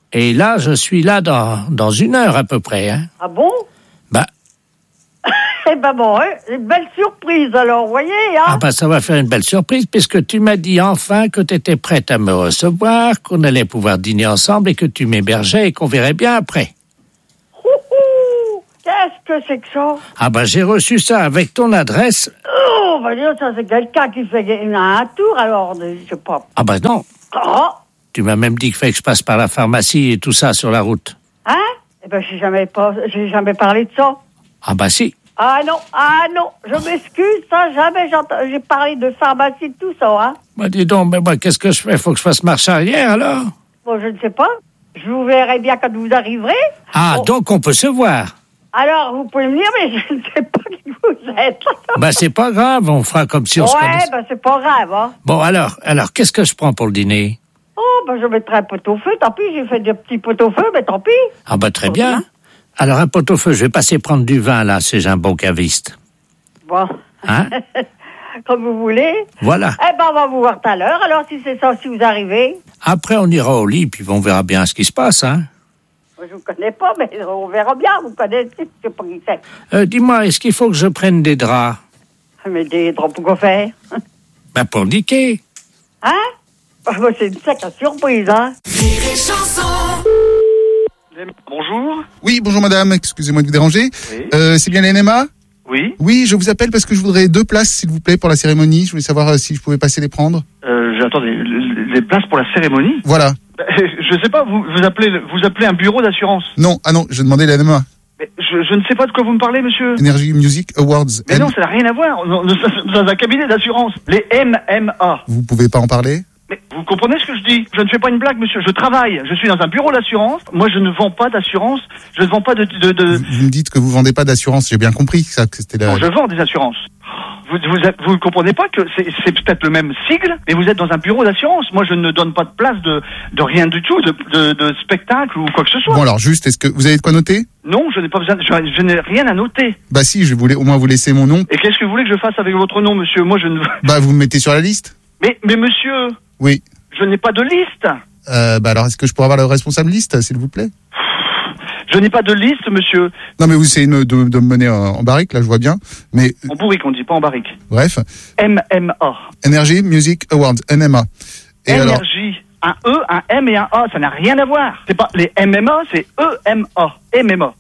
Speaker 22: Et là, je suis là dans, dans une heure à peu près. Hein.
Speaker 4: Ah bon?
Speaker 22: Bah.
Speaker 4: Eh ben bon, hein, une belle surprise alors, vous voyez, hein?
Speaker 22: Ah bah ça va faire une belle surprise, puisque tu m'as dit enfin que tu étais prête à me recevoir, qu'on allait pouvoir dîner ensemble et que tu m'hébergeais et qu'on verrait bien après.
Speaker 4: Ouhou! Qu'est-ce que c'est que ça?
Speaker 22: Ah bah j'ai reçu ça avec ton adresse.
Speaker 4: Oh, bah dire, ça c'est quelqu'un qui fait un tour alors, je sais pas.
Speaker 22: Ah bah non.
Speaker 4: Oh!
Speaker 22: Tu m'as même dit qu'il fallait que je passe par la pharmacie et tout ça sur la route.
Speaker 4: Hein? Eh ben j'ai jamais, pas, j'ai jamais parlé de ça.
Speaker 22: Ah bah si.
Speaker 4: Ah non, ah non, je m'excuse, ça, jamais j'ai, j'ai parlé de pharmacie, de tout ça, hein.
Speaker 22: Bah dis donc, mais moi, qu'est-ce que je fais? Faut que je fasse marche arrière, alors?
Speaker 4: Bon, je ne sais pas. Je vous verrai bien quand vous arriverez.
Speaker 22: Ah,
Speaker 4: bon.
Speaker 22: Donc on peut se voir.
Speaker 4: Alors, vous pouvez me dire, mais je ne sais pas qui vous êtes.
Speaker 22: Bah c'est pas grave, on fera comme si on
Speaker 4: ouais,
Speaker 22: se connaissait.
Speaker 4: Ouais, bah c'est pas grave, hein.
Speaker 22: Bon, alors, alors, qu'est-ce que je prends pour le dîner?
Speaker 4: Oh, bah je mettrai un pot-au-feu, tant pis, j'ai fait des petits pot-au-feu, mais tant pis.
Speaker 22: Ah bah très bien. bien. Alors, un pot-au-feu, je vais passer prendre du vin, là, c'est un bon caviste.
Speaker 4: Bon.
Speaker 22: Hein?
Speaker 4: Comme vous voulez.
Speaker 22: Voilà.
Speaker 4: Eh ben, on va vous voir tout à l'heure, alors si c'est ça, si vous arrivez.
Speaker 22: Après, on ira au lit, puis on verra bien ce qui se passe, hein.
Speaker 4: Je vous connais pas, mais on verra bien, vous connaissez, je sais pas qui c'est.
Speaker 22: Euh, dis-moi, est-ce qu'il faut que je prenne des draps?
Speaker 4: Mais des draps pour quoi faire?
Speaker 22: Ben, pour niquer.
Speaker 4: Hein? Bah, c'est une sacrée surprise, hein.
Speaker 5: Bonjour. Oui, bonjour madame, excusez-moi de vous déranger. Oui. Euh, c'est bien l'N M A?
Speaker 9: Oui.
Speaker 5: Oui, je vous appelle parce que je voudrais deux places, s'il vous plaît, pour la cérémonie. Je voulais savoir euh, si je pouvais passer les prendre.
Speaker 9: Euh, attendez, les places pour la cérémonie?
Speaker 5: Voilà.
Speaker 9: Je sais pas, vous, vous appelez vous appelez un bureau d'assurance?
Speaker 5: Non, ah non, je demandais l'N M A.
Speaker 9: Mais je, je ne sais pas de quoi vous me parlez, monsieur.
Speaker 5: Energy Music Awards.
Speaker 9: Mais
Speaker 5: M...
Speaker 9: non, ça n'a rien à voir. Nous sommes dans un cabinet d'assurance. Les M M A.
Speaker 5: Vous pouvez pas en parler?
Speaker 9: Mais vous comprenez ce que je dis? Je ne fais pas une blague, monsieur. Je travaille. Je suis dans un bureau d'assurance. Moi, je ne vends pas d'assurance. Je ne vends pas de... de, de...
Speaker 5: Vous, vous me dites que vous vendez pas d'assurance. J'ai bien compris ça, que c'était la...
Speaker 9: Non, je vends des assurances. Vous vous, vous ne comprenez pas que c'est, c'est peut-être le même sigle, mais vous êtes dans un bureau d'assurance. Moi, je ne donne pas de place de, de rien du tout, de, de, de spectacle ou quoi que ce soit.
Speaker 5: Bon, alors, juste, est-ce que vous avez de quoi noter?
Speaker 9: Non, je n'ai pas besoin, je, je n'ai rien à noter.
Speaker 5: Bah si, je voulais au moins vous laisser mon nom.
Speaker 9: Et qu'est-ce que vous voulez que je fasse avec votre nom, monsieur? Moi, je ne...
Speaker 5: Bah, vous me mettez sur la liste.
Speaker 9: Mais, mais monsieur...
Speaker 5: Oui.
Speaker 9: Je n'ai pas de liste.
Speaker 5: Euh, bah alors, est-ce que je pourrais avoir le responsable liste, s'il vous plaît?
Speaker 9: Je n'ai pas de liste, monsieur.
Speaker 5: Non, mais vous essayez de, de, de me mener en, en barrique, là, je vois bien. Mais...
Speaker 9: En bourrique, on dit, pas en barrique.
Speaker 5: Bref.
Speaker 9: M M A.
Speaker 5: Energy Music Awards, N M A.
Speaker 9: Et Energy, alors... un E, un M et un A, ça n'a rien à voir. C'est pas les M M A, c'est E M A. M M A.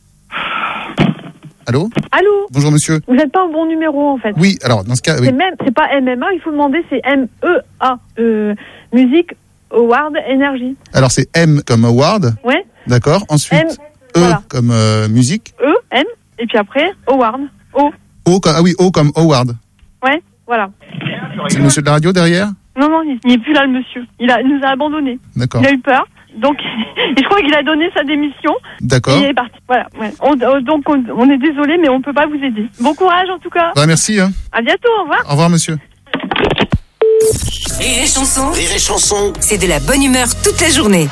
Speaker 5: Allô?
Speaker 11: Allô?
Speaker 5: Bonjour, monsieur.
Speaker 11: Vous n'êtes pas au bon numéro, en fait.
Speaker 5: Oui, alors, dans ce cas... Oui.
Speaker 11: C'est même, c'est pas M M A, il faut demander, c'est M E A. Euh, Music Award Energy.
Speaker 5: Alors, c'est M comme Award.
Speaker 11: Ouais.
Speaker 5: D'accord. Ensuite, M, E voilà. Comme euh, musique.
Speaker 11: E, M, et puis après, Award. O.
Speaker 5: O comme, ah oui, O comme Award.
Speaker 11: Ouais, voilà.
Speaker 5: C'est le monsieur de la radio derrière?
Speaker 11: Non, non, il n'est plus là, le monsieur. Il, a, il nous a abandonnés.
Speaker 5: D'accord.
Speaker 11: Il a eu peur. Donc, je crois qu'il a donné sa démission.
Speaker 5: D'accord.
Speaker 11: Et il est parti. Voilà. Ouais. On, donc, on, on est désolé, mais on ne peut pas vous aider. Bon courage, en tout cas.
Speaker 5: Bah, merci. Hein.
Speaker 11: À bientôt, au revoir.
Speaker 5: Au revoir, monsieur.
Speaker 10: Rire et chanson.
Speaker 2: Rire et chanson.
Speaker 10: C'est de la bonne humeur toute la journée.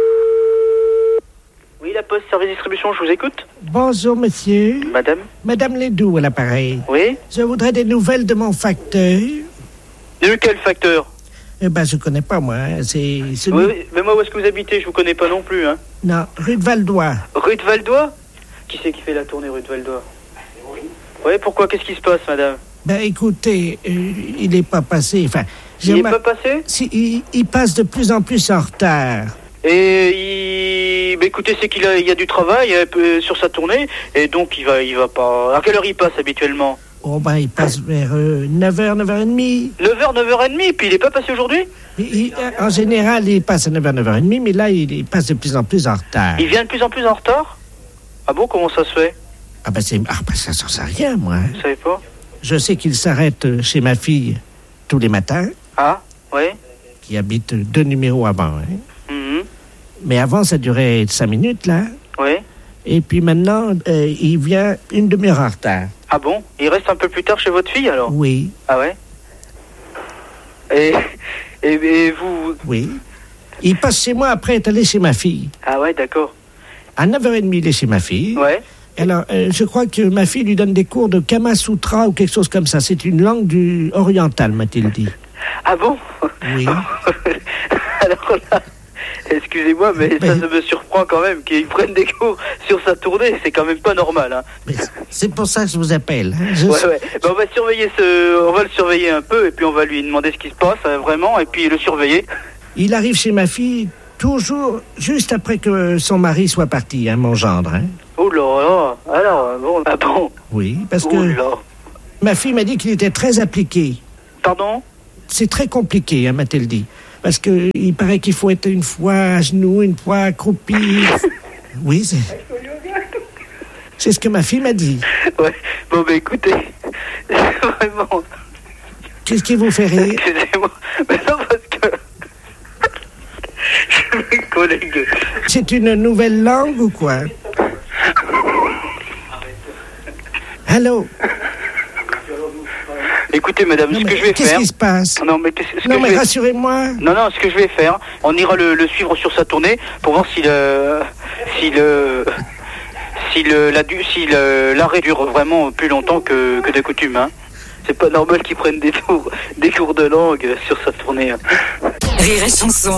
Speaker 24: Oui, la Poste, service distribution, je vous écoute.
Speaker 12: Bonjour, monsieur.
Speaker 24: Madame.
Speaker 12: Madame Ledoux à l'appareil.
Speaker 24: Oui.
Speaker 12: Je voudrais des nouvelles de mon facteur.
Speaker 24: De quel facteur?
Speaker 12: Eh ben, je connais pas, moi. Hein. C'est celui...
Speaker 24: Oui, mais moi, où est-ce que vous habitez? Je vous connais pas non plus, hein.
Speaker 12: Non, rue de Valdois.
Speaker 24: Rue de Valdois? Qui c'est qui fait la tournée rue de Valdois? Oui, pourquoi? Qu'est-ce qui se passe, madame?
Speaker 12: Ben, écoutez, euh, il n'est pas passé, enfin...
Speaker 24: Il n'est pas passé?
Speaker 12: Si, il, il passe de plus en plus en retard.
Speaker 24: Et il... Ben, écoutez, c'est qu'il a, il y a du travail euh, sur sa tournée, et donc il va, il va pas... À quelle heure il passe, habituellement?
Speaker 12: Oh, ben, il passe vers euh, neuf heures, neuf heures trente.
Speaker 24: neuf heures, neuf heures trente, puis il n'est pas passé aujourd'hui?
Speaker 12: il, il, En général, il passe à neuf heures, neuf heures trente, mais là, il, il passe de plus en plus en retard.
Speaker 24: Il vient de plus en plus en retard? Ah bon, comment ça se fait?
Speaker 12: Ah ben, c'est... Ah ben, ça ne sait rien, moi.
Speaker 24: Vous savez pas?
Speaker 12: Je sais qu'il s'arrête chez ma fille tous les matins.
Speaker 24: Ah, oui.
Speaker 12: Qui habite deux numéros avant, hein.
Speaker 24: Mm-hmm.
Speaker 12: Mais avant, ça durait cinq minutes, là.
Speaker 24: Oui.
Speaker 12: Et puis maintenant, euh, il vient une demi-heure en retard.
Speaker 24: Ah bon? Il reste un peu plus tard chez votre fille, alors?
Speaker 12: Oui.
Speaker 24: Ah ouais? Et, et, et vous...
Speaker 12: Oui. Il passe chez moi après être allé chez ma fille.
Speaker 24: Ah ouais, d'accord.
Speaker 12: À neuf heures trente, il est chez ma fille.
Speaker 24: Ouais.
Speaker 12: Alors, euh, je crois que ma fille lui donne des cours de Kama Sutra ou quelque chose comme ça. C'est une langue du orientale, m'a-t-il dit.
Speaker 24: Ah bon?
Speaker 12: Oui.
Speaker 24: Alors là, excusez-moi, mais, mais ça, ça me surprend quand même qu'ils prennent des cours sur sa tournée. C'est quand même pas normal. Hein.
Speaker 12: Mais c'est pour ça que je vous appelle. Je...
Speaker 24: Ouais, ouais. Ben, on va surveiller ce, on va le surveiller un peu et puis on va lui demander ce qui se passe hein, vraiment et puis le surveiller.
Speaker 12: Il arrive chez ma fille toujours juste après que son mari soit parti, hein, mon gendre. Hein.
Speaker 24: Oh là là. Alors bon, ah bon.
Speaker 12: Oui, parce
Speaker 24: oh
Speaker 12: que
Speaker 24: là.
Speaker 12: Ma fille m'a dit qu'il était très appliqué.
Speaker 24: Pardon?
Speaker 12: C'est très compliqué, hein, m'a-t-elle dit. Parce que il paraît qu'il faut être une fois à genoux, une fois accroupi. Oui, c'est... c'est ce que ma fille m'a dit.
Speaker 24: Ouais, bon, bah écoutez, vraiment...
Speaker 12: Qu'est-ce qui vous fait rire?
Speaker 24: Excusez-moi, mais non, parce que... Mes collègues...
Speaker 12: C'est une nouvelle langue ou quoi? Allô?
Speaker 24: Écoutez, madame,
Speaker 12: non,
Speaker 24: ce que je vais
Speaker 12: qu'est-ce
Speaker 24: faire...
Speaker 12: Qu'est-ce qui se passe?
Speaker 24: Non, mais, qu'est-ce, ce
Speaker 12: non,
Speaker 24: que
Speaker 12: mais
Speaker 24: je vais...
Speaker 12: rassurez-moi.
Speaker 24: Non, non, ce que je vais faire, on ira le, le suivre sur sa tournée pour voir si le... Si le... Si le, la, si le, l'arrêt dure vraiment plus longtemps que, que de coutume, hein. C'est pas normal qu'ils prennent des cours, des cours de langue sur sa tournée. Hein.
Speaker 10: Rire et chanson.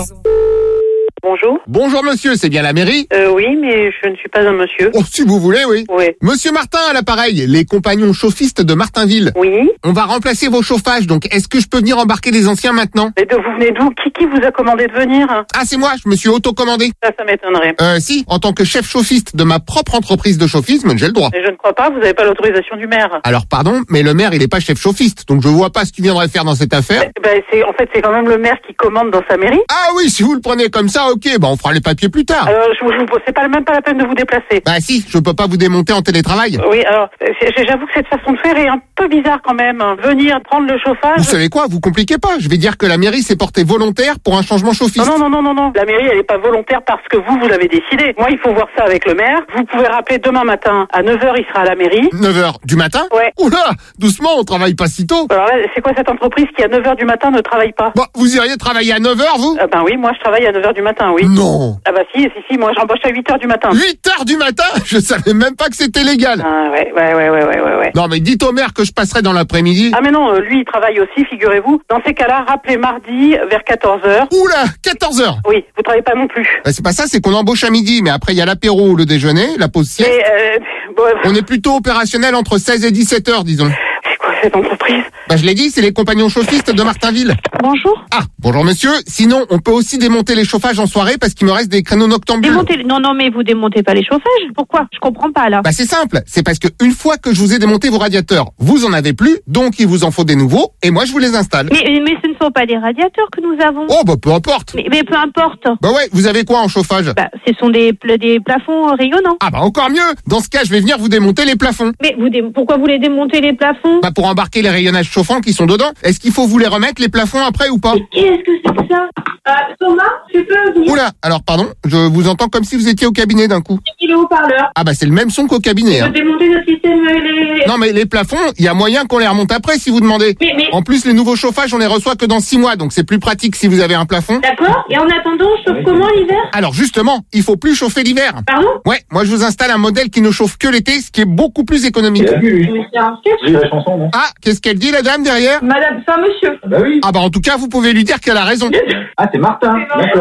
Speaker 6: Bonjour.
Speaker 5: Bonjour monsieur, c'est bien la mairie?
Speaker 6: Euh, oui, mais je ne suis pas un monsieur.
Speaker 5: Oh, si vous voulez, oui.
Speaker 6: Oui.
Speaker 5: Monsieur Martin à l'appareil, les compagnons chaufistes de Martinville.
Speaker 6: Oui.
Speaker 5: On va remplacer vos chauffages, donc est-ce que je peux venir embarquer les anciens maintenant?
Speaker 6: Mais de, vous venez d'où? Qui, qui vous a commandé de venir?
Speaker 5: Ah, c'est moi, je me suis auto-commandé.
Speaker 6: Ça, ça m'étonnerait.
Speaker 5: Euh, si, en tant que chef chauffiste de ma propre entreprise de chaufisme, j'ai le droit.
Speaker 6: Mais je ne crois pas, vous n'avez pas l'autorisation du maire.
Speaker 5: Alors pardon, mais le maire, il est pas chef chauffiste, donc je vois pas ce qu'il viendrait faire dans cette affaire.
Speaker 6: Ben, c'est, en fait, c'est quand même le maire qui commande dans sa mairie.
Speaker 5: Ah oui, si vous le prenez comme ça, ok, bah on fera les papiers plus tard.
Speaker 6: Alors, je, je, c'est pas même pas la peine de vous déplacer.
Speaker 5: Bah si, je peux pas vous démonter en télétravail.
Speaker 6: Oui, alors, j'avoue que cette façon de faire est un peu bizarre quand même. Venir prendre le chauffage...
Speaker 5: Vous savez quoi, vous compliquez pas. Je vais dire que la mairie s'est portée volontaire pour un changement chauffiste.
Speaker 6: Non, non, non, non, non. La mairie, elle est pas volontaire parce que vous, vous l'avez décidé. Moi, il faut voir ça avec le maire. Vous pouvez rappeler demain matin à neuf heures, il sera à la mairie.
Speaker 5: neuf heures du matin?
Speaker 6: Ouais.
Speaker 5: Oula, doucement, on travaille pas si tôt.
Speaker 6: Alors là, c'est quoi cette entreprise qui à neuf heures du matin ne travaille pas?
Speaker 5: Bah, vous iriez travailler à neuf heures, vous?
Speaker 6: Ah ben oui, moi je travaille à neuf heures du matin, oui.
Speaker 5: Non.
Speaker 6: Ah bah si, si, si, moi j'embauche à huit heures du matin.
Speaker 5: huit heures du matin? Je savais même pas que c'était légal.
Speaker 6: Ah ouais, ouais, ouais, ouais, ouais, ouais.
Speaker 5: Non mais dites au maire que je passerai dans l'après-midi.
Speaker 6: Ah mais non, euh, lui il travaille aussi, figurez-vous. Dans ces cas-là, rappelez mardi vers quatorze heures.
Speaker 5: Oula, quatorze heures?
Speaker 6: Oui, vous travaillez pas non plus.
Speaker 5: Bah, c'est pas ça, c'est qu'on embauche à midi, mais après il y a l'apéro, le déjeuner, la pause sieste.
Speaker 6: Mais euh, bon,
Speaker 5: on est plutôt opérationnel entre seize et dix-sept heures, disons.
Speaker 6: C'est quoi cette entreprise?
Speaker 5: Bah je l'ai dit, c'est les compagnons chaufistes de Martinville.
Speaker 6: Bonjour.
Speaker 5: Ah, bonjour monsieur. Sinon, on peut aussi démonter les chauffages en soirée parce qu'il me reste des créneaux noctambules.
Speaker 19: Démonter... Non, non, mais vous démontez pas les chauffages. Pourquoi? Je comprends pas là.
Speaker 5: Bah c'est simple, c'est parce que une fois que je vous ai démonté vos radiateurs, vous en avez plus, donc il vous en faut des nouveaux, et moi je vous les installe.
Speaker 19: Mais, mais ce ne sont pas des radiateurs que nous avons.
Speaker 5: Oh bah peu importe.
Speaker 19: Mais, mais peu importe.
Speaker 5: Bah ouais, vous avez quoi en chauffage?
Speaker 19: Bah ce sont des, des plafonds rayonnants.
Speaker 5: Ah bah encore mieux. Dans ce cas, je vais venir vous démonter les plafonds.
Speaker 19: Mais vous dé... pourquoi vous les démontez les plafonds?
Speaker 5: Bah pour embarquer les rayonnages chauffants qui sont dedans. Est-ce qu'il faut vous les remettre les plafonds après ou pas?
Speaker 19: Mais qu'est-ce que c'est que ça? euh, Thomas, tu peux venir?
Speaker 5: Oula, alors pardon, je vous entends comme si vous étiez au cabinet d'un coup.
Speaker 19: C'est le haut-parleur.
Speaker 5: Ah bah c'est le même son qu'au cabinet.
Speaker 19: Tu
Speaker 5: Hein.
Speaker 19: peux démonter notre système les...
Speaker 5: Non mais les plafonds, il y a moyen qu'on les remonte après si vous demandez.
Speaker 19: Mais, mais...
Speaker 5: En plus les nouveaux chauffages on les reçoit que dans six mois, donc c'est plus pratique si vous avez un plafond.
Speaker 19: D'accord. Et en attendant, on chauffe comment l'hiver?
Speaker 5: Alors justement, il faut plus chauffer l'hiver.
Speaker 19: Pardon?
Speaker 5: Ouais, moi je vous installe un modèle qui ne chauffe que l'été, ce qui est beaucoup plus économique.
Speaker 19: Mais c'est un sketch.
Speaker 20: la chanson, non?
Speaker 5: Ah, qu'est-ce qu'elle dit la dame derrière?
Speaker 23: Madame, c'est un monsieur.
Speaker 20: Ah bah oui.
Speaker 5: Ah bah en tout cas vous pouvez lui dire qu'elle a raison.
Speaker 20: Ah, c'est Martin. D'accord.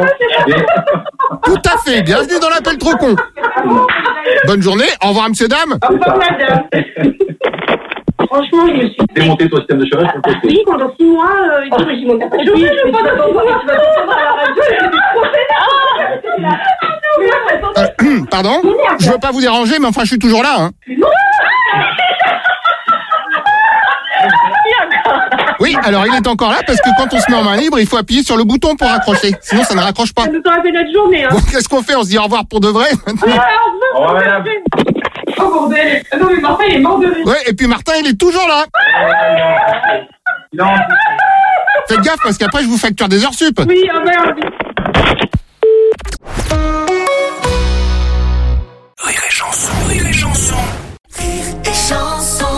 Speaker 5: Tout à fait, bienvenue dans l'appel trop con. Bonne journée, au revoir monsieur dame.
Speaker 23: Au revoir, madame. Franchement, je me suis...
Speaker 20: Démonter ton système de chauffage pour tester.
Speaker 23: Oui, pendant six mois, euh, il dit, je monte pas de chauffage, je pendant six mois, tu vas descendre à la radio, je vais
Speaker 5: Euh, pardon? Je veux pas vous déranger, mais enfin je suis toujours là. Hein. Oui, alors il est encore là parce que quand on se met en main libre, il faut appuyer sur le bouton pour raccrocher. Sinon ça ne raccroche pas.
Speaker 23: Ça nous aura fait notre journée, hein.
Speaker 5: Bon, qu'est-ce qu'on fait? On se dit au revoir pour de vrai maintenant?
Speaker 23: Au revoir, madame. Oh bordel. Ah non, mais Martin, il est mort de rire.
Speaker 5: Ouais, et puis Martin, il est toujours là.
Speaker 20: Non.
Speaker 5: Faites gaffe parce qu'après je vous facture des heures sup.
Speaker 23: Oui, ah merde.
Speaker 2: Rire et chanson, rire et chanson.
Speaker 10: Rire et chanson.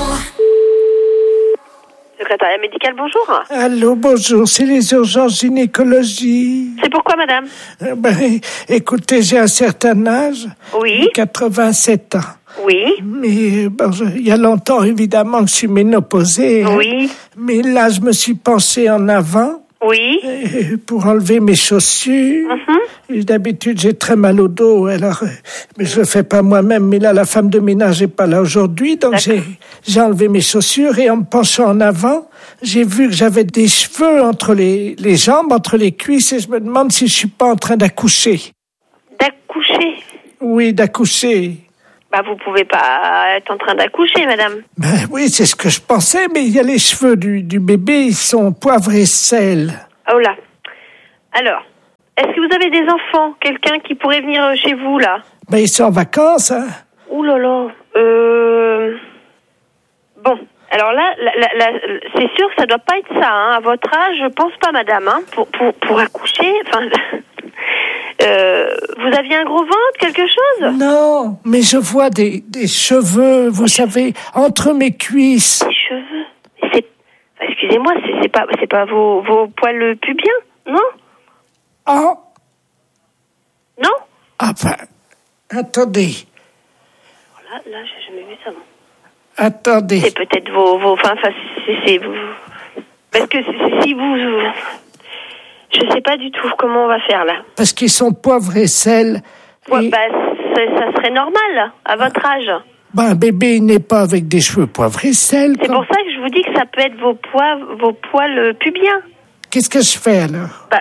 Speaker 23: Secrétariat médical, bonjour.
Speaker 12: Allô, bonjour, c'est les urgences gynécologie.
Speaker 23: C'est pourquoi, madame?
Speaker 12: Euh, ben, écoutez, j'ai un certain âge.
Speaker 23: Oui.
Speaker 12: quatre-vingt-sept ans.
Speaker 23: Oui.
Speaker 12: Mais bon, je- il y a longtemps, évidemment, que je suis ménopausée. hein.
Speaker 23: Oui.
Speaker 12: Mais là, je me suis pensée en avant.
Speaker 19: Oui.
Speaker 12: Et pour enlever mes chaussures.
Speaker 19: Mm-hmm.
Speaker 12: Et d'habitude, j'ai très mal au dos, alors, euh, mais je le fais pas moi-même. Mais là, la femme de ménage est pas là aujourd'hui, donc j'ai, j'ai enlevé mes chaussures et en me penchant en avant, j'ai vu que j'avais des cheveux entre les, les jambes, entre les cuisses, et je me demande si je suis pas en train d'accoucher.
Speaker 19: D'accoucher?
Speaker 12: Oui, d'accoucher.
Speaker 19: Bah, vous pouvez pas être en train d'accoucher, madame.
Speaker 12: Ben oui, c'est ce que je pensais, mais il y a les cheveux du, du bébé, ils sont poivre et sel.
Speaker 19: Oh là. Alors, est-ce que vous avez des enfants? Quelqu'un qui pourrait venir chez vous, là?
Speaker 12: Ben, ils sont en vacances, hein.
Speaker 19: Ouh là là. Euh... Bon, alors là, la, la, la, c'est sûr que ça doit pas être ça, hein. À votre âge, je pense pas, madame, hein. Pour, pour, pour accoucher, enfin... Euh, vous aviez un gros ventre, quelque chose?
Speaker 12: Non, mais je vois des, des cheveux, vous savez, entre mes cuisses.
Speaker 19: Des cheveux? C'est, excusez-moi, c'est, c'est pas, c'est pas vos, vos poils pubiens, non?
Speaker 12: Ah.
Speaker 19: Non?
Speaker 12: Ah ben, attendez.
Speaker 19: Là, là, j'ai jamais vu ça, non.
Speaker 12: Attendez.
Speaker 19: C'est peut-être vos, vos, enfin, enfin, c'est, c'est vous. Parce que c'est, si vous, je sais pas du tout comment on va faire là.
Speaker 12: Parce qu'ils sont poivre et sel.
Speaker 19: Ouais,
Speaker 12: et...
Speaker 19: bah, ça, ça serait normal à votre âge.
Speaker 12: Ben, un bébé il n'est pas avec des cheveux poivre et sel.
Speaker 19: C'est
Speaker 12: comme...
Speaker 19: pour ça que je vous dis que ça peut être vos poils, vos poils pubiens.
Speaker 12: Qu'est-ce que je fais alors?
Speaker 19: Bah,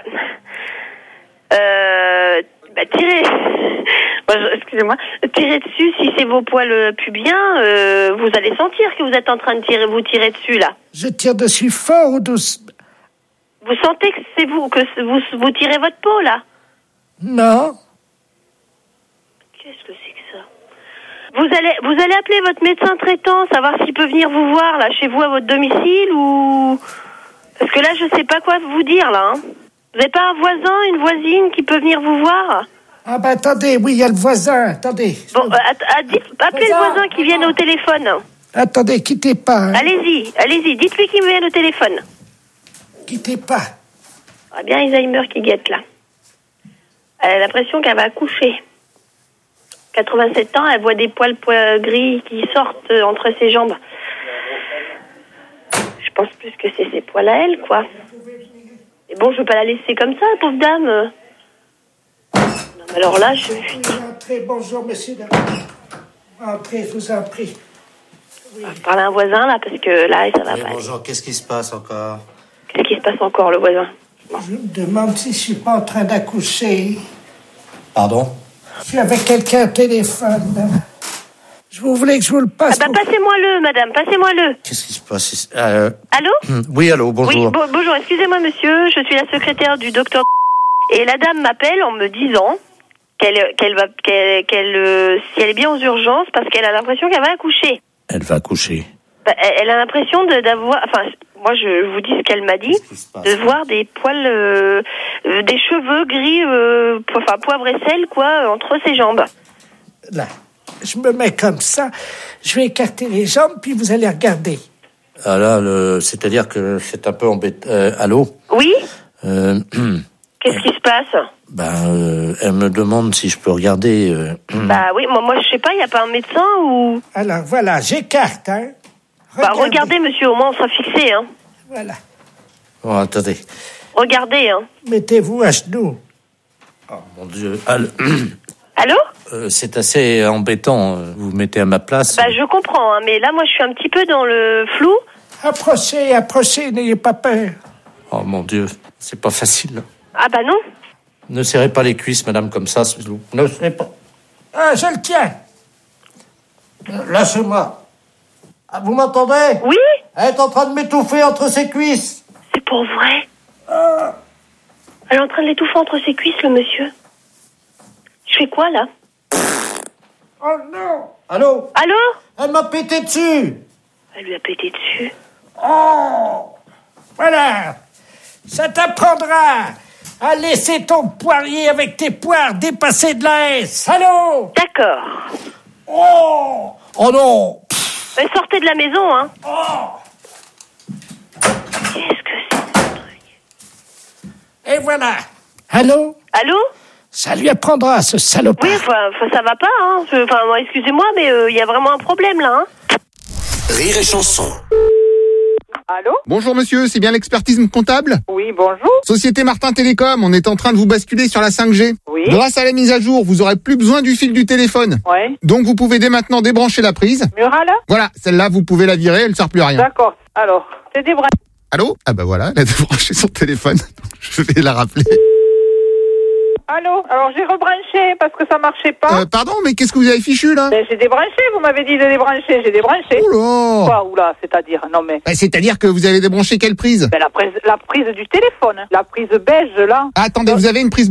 Speaker 19: euh, bah tirez. Excusez-moi, tirez dessus. Si c'est vos poils pubiens, euh, vous allez sentir que vous êtes en train de tirer, vous tirer dessus là.
Speaker 12: Je tire dessus fort ou douce?
Speaker 19: Vous sentez que c'est vous que vous vous tirez votre peau là?
Speaker 12: Non.
Speaker 19: Qu'est-ce que c'est que ça? Vous allez vous allez appeler votre médecin traitant, savoir s'il peut venir vous voir là chez vous à votre domicile ou parce que là je sais pas quoi vous dire là. Hein. Vous n'avez pas un voisin, une voisine qui peut venir vous voir?
Speaker 12: Ah ben attendez, oui il y a le voisin. Attendez.
Speaker 19: Bon, euh, att- att- dites, appelez
Speaker 12: voisin,
Speaker 19: le voisin qui vienne au téléphone.
Speaker 12: Attendez, quittez pas. Hein.
Speaker 19: Allez-y, allez-y, dites-lui qu'il vienne au téléphone.
Speaker 12: Quittez pas.
Speaker 19: Ah bien Alzheimer qui guette là. Elle a l'impression qu'elle va accoucher. quatre-vingt-sept ans, elle voit des poils, poils gris qui sortent entre ses jambes. Je pense plus que c'est ses poils à elle, quoi. Et bon, je veux pas la laisser comme ça, pauvre dame. Non, mais alors là, je...
Speaker 12: Entrez, bonjour, monsieur. Entrez, je vous en prie.
Speaker 19: Oui. Je parle à un voisin, là, parce que là, ça va
Speaker 8: oui,
Speaker 19: pas.
Speaker 8: Bonjour, qu'est-ce qui se passe encore?
Speaker 19: Qu'est-ce qui se passe encore, le voisin?
Speaker 12: Bon. Je me demande si je suis pas en train d'accoucher.
Speaker 8: Pardon?
Speaker 12: Je suis avec quelqu'un au téléphone. Je vous voulais que je vous le passe.
Speaker 19: Ah bah, passez-moi-le, madame, passez-moi-le.
Speaker 8: Qu'est-ce qui se passe? euh...
Speaker 19: Allô?
Speaker 8: Oui, allô, bonjour.
Speaker 19: Oui, bo- bonjour, excusez-moi, monsieur, je suis la secrétaire du docteur et la dame m'appelle en me disant qu'elle, qu'elle va, qu'elle, qu'elle, euh, si elle est bien aux urgences parce qu'elle a l'impression qu'elle va accoucher.
Speaker 8: Elle va accoucher.
Speaker 19: Bah, elle, elle a l'impression de, d'avoir, enfin, moi je vous dis ce qu'elle m'a dit, de voir des poils, euh, euh, des cheveux gris, euh, po- enfin poivre et sel quoi, entre ses jambes.
Speaker 12: Là, je me mets comme ça, je vais écarter les jambes puis vous allez regarder.
Speaker 8: Ah là, le... c'est-à-dire que c'est un peu embêtant. Euh, allô?
Speaker 19: Oui?
Speaker 8: euh...
Speaker 19: Qu'est-ce qui se passe?
Speaker 8: Ben, euh, elle me demande si je peux regarder. Euh...
Speaker 19: Bah oui, moi, moi je sais pas, il y a pas un médecin ou...
Speaker 12: Alors voilà, j'écarte, hein.
Speaker 19: Regardez. Bah regardez, monsieur, au moins on sera fixé, hein.
Speaker 12: Voilà.
Speaker 8: Oh, attendez.
Speaker 19: Regardez, hein.
Speaker 12: Mettez-vous à genoux.
Speaker 8: Oh mon Dieu. Allô?
Speaker 19: Allô?
Speaker 8: Euh, c'est assez embêtant. Vous vous mettez à ma place.
Speaker 19: Bah je comprends, hein, mais là moi je suis un petit peu dans le flou.
Speaker 12: Approchez, approchez, n'ayez pas peur.
Speaker 8: Oh mon Dieu, c'est pas facile.
Speaker 19: Ah bah non.
Speaker 8: Ne serrez pas les cuisses, madame, comme ça. Ne serrez pas.
Speaker 12: Ah, je le tiens.
Speaker 8: Lâchez-moi. Ah, vous m'entendez?
Speaker 19: Oui.
Speaker 8: Elle est en train de m'étouffer entre ses cuisses.
Speaker 19: C'est pour vrai? Ah. Elle est en train de l'étouffer entre ses cuisses, le monsieur. Je fais quoi, là?
Speaker 12: Oh non.
Speaker 8: Allô?
Speaker 19: Allô?
Speaker 8: Elle m'a pété dessus.
Speaker 19: Elle lui a pété dessus.
Speaker 12: Oh. Voilà. Ça t'apprendra à laisser ton poirier avec tes poires dépasser de la haie. Allô?
Speaker 19: D'accord.
Speaker 12: Oh. Oh non.
Speaker 19: Mais sortez de la maison, hein.
Speaker 12: Oh.
Speaker 19: Qu'est-ce que c'est, ce truc?
Speaker 12: Et voilà. Allô?
Speaker 19: Allô?
Speaker 12: Ça lui apprendra, ce salopard.
Speaker 19: Oui, enfin, ça va pas, hein. Enfin, excusez-moi, mais il euh, y a vraiment un problème, là, hein.
Speaker 2: Rire et chanson.
Speaker 7: Allô?
Speaker 5: Bonjour monsieur, c'est bien l'expertise comptable?
Speaker 7: Oui, bonjour.
Speaker 5: Société Martin Télécom, on est en train de vous basculer sur la cinq G.
Speaker 7: Oui.
Speaker 5: Grâce à la mise à jour, vous aurez plus besoin du fil du téléphone.
Speaker 7: Ouais.
Speaker 5: Donc vous pouvez dès maintenant débrancher la prise.
Speaker 7: Mural?
Speaker 5: Voilà, celle-là vous pouvez la virer, elle ne sert plus à rien.
Speaker 7: D'accord. Alors, c'est des bras.
Speaker 5: Allô? Ah bah voilà, elle a débranché son téléphone. Je vais la rappeler.
Speaker 7: Allô? Alors j'ai rebranché parce que ça marchait pas.
Speaker 5: Euh, pardon, mais qu'est-ce que vous avez fichu là?
Speaker 7: Ben, j'ai débranché, vous m'avez dit de débrancher, j'ai débranché.
Speaker 5: Oula!
Speaker 7: Quoi, oula, c'est-à-dire? Non mais.
Speaker 5: Bah, c'est-à-dire que vous avez débranché quelle prise?
Speaker 7: Ben, la prise, la prise du téléphone. La prise beige là.
Speaker 5: Ah, attendez, vous avez une prise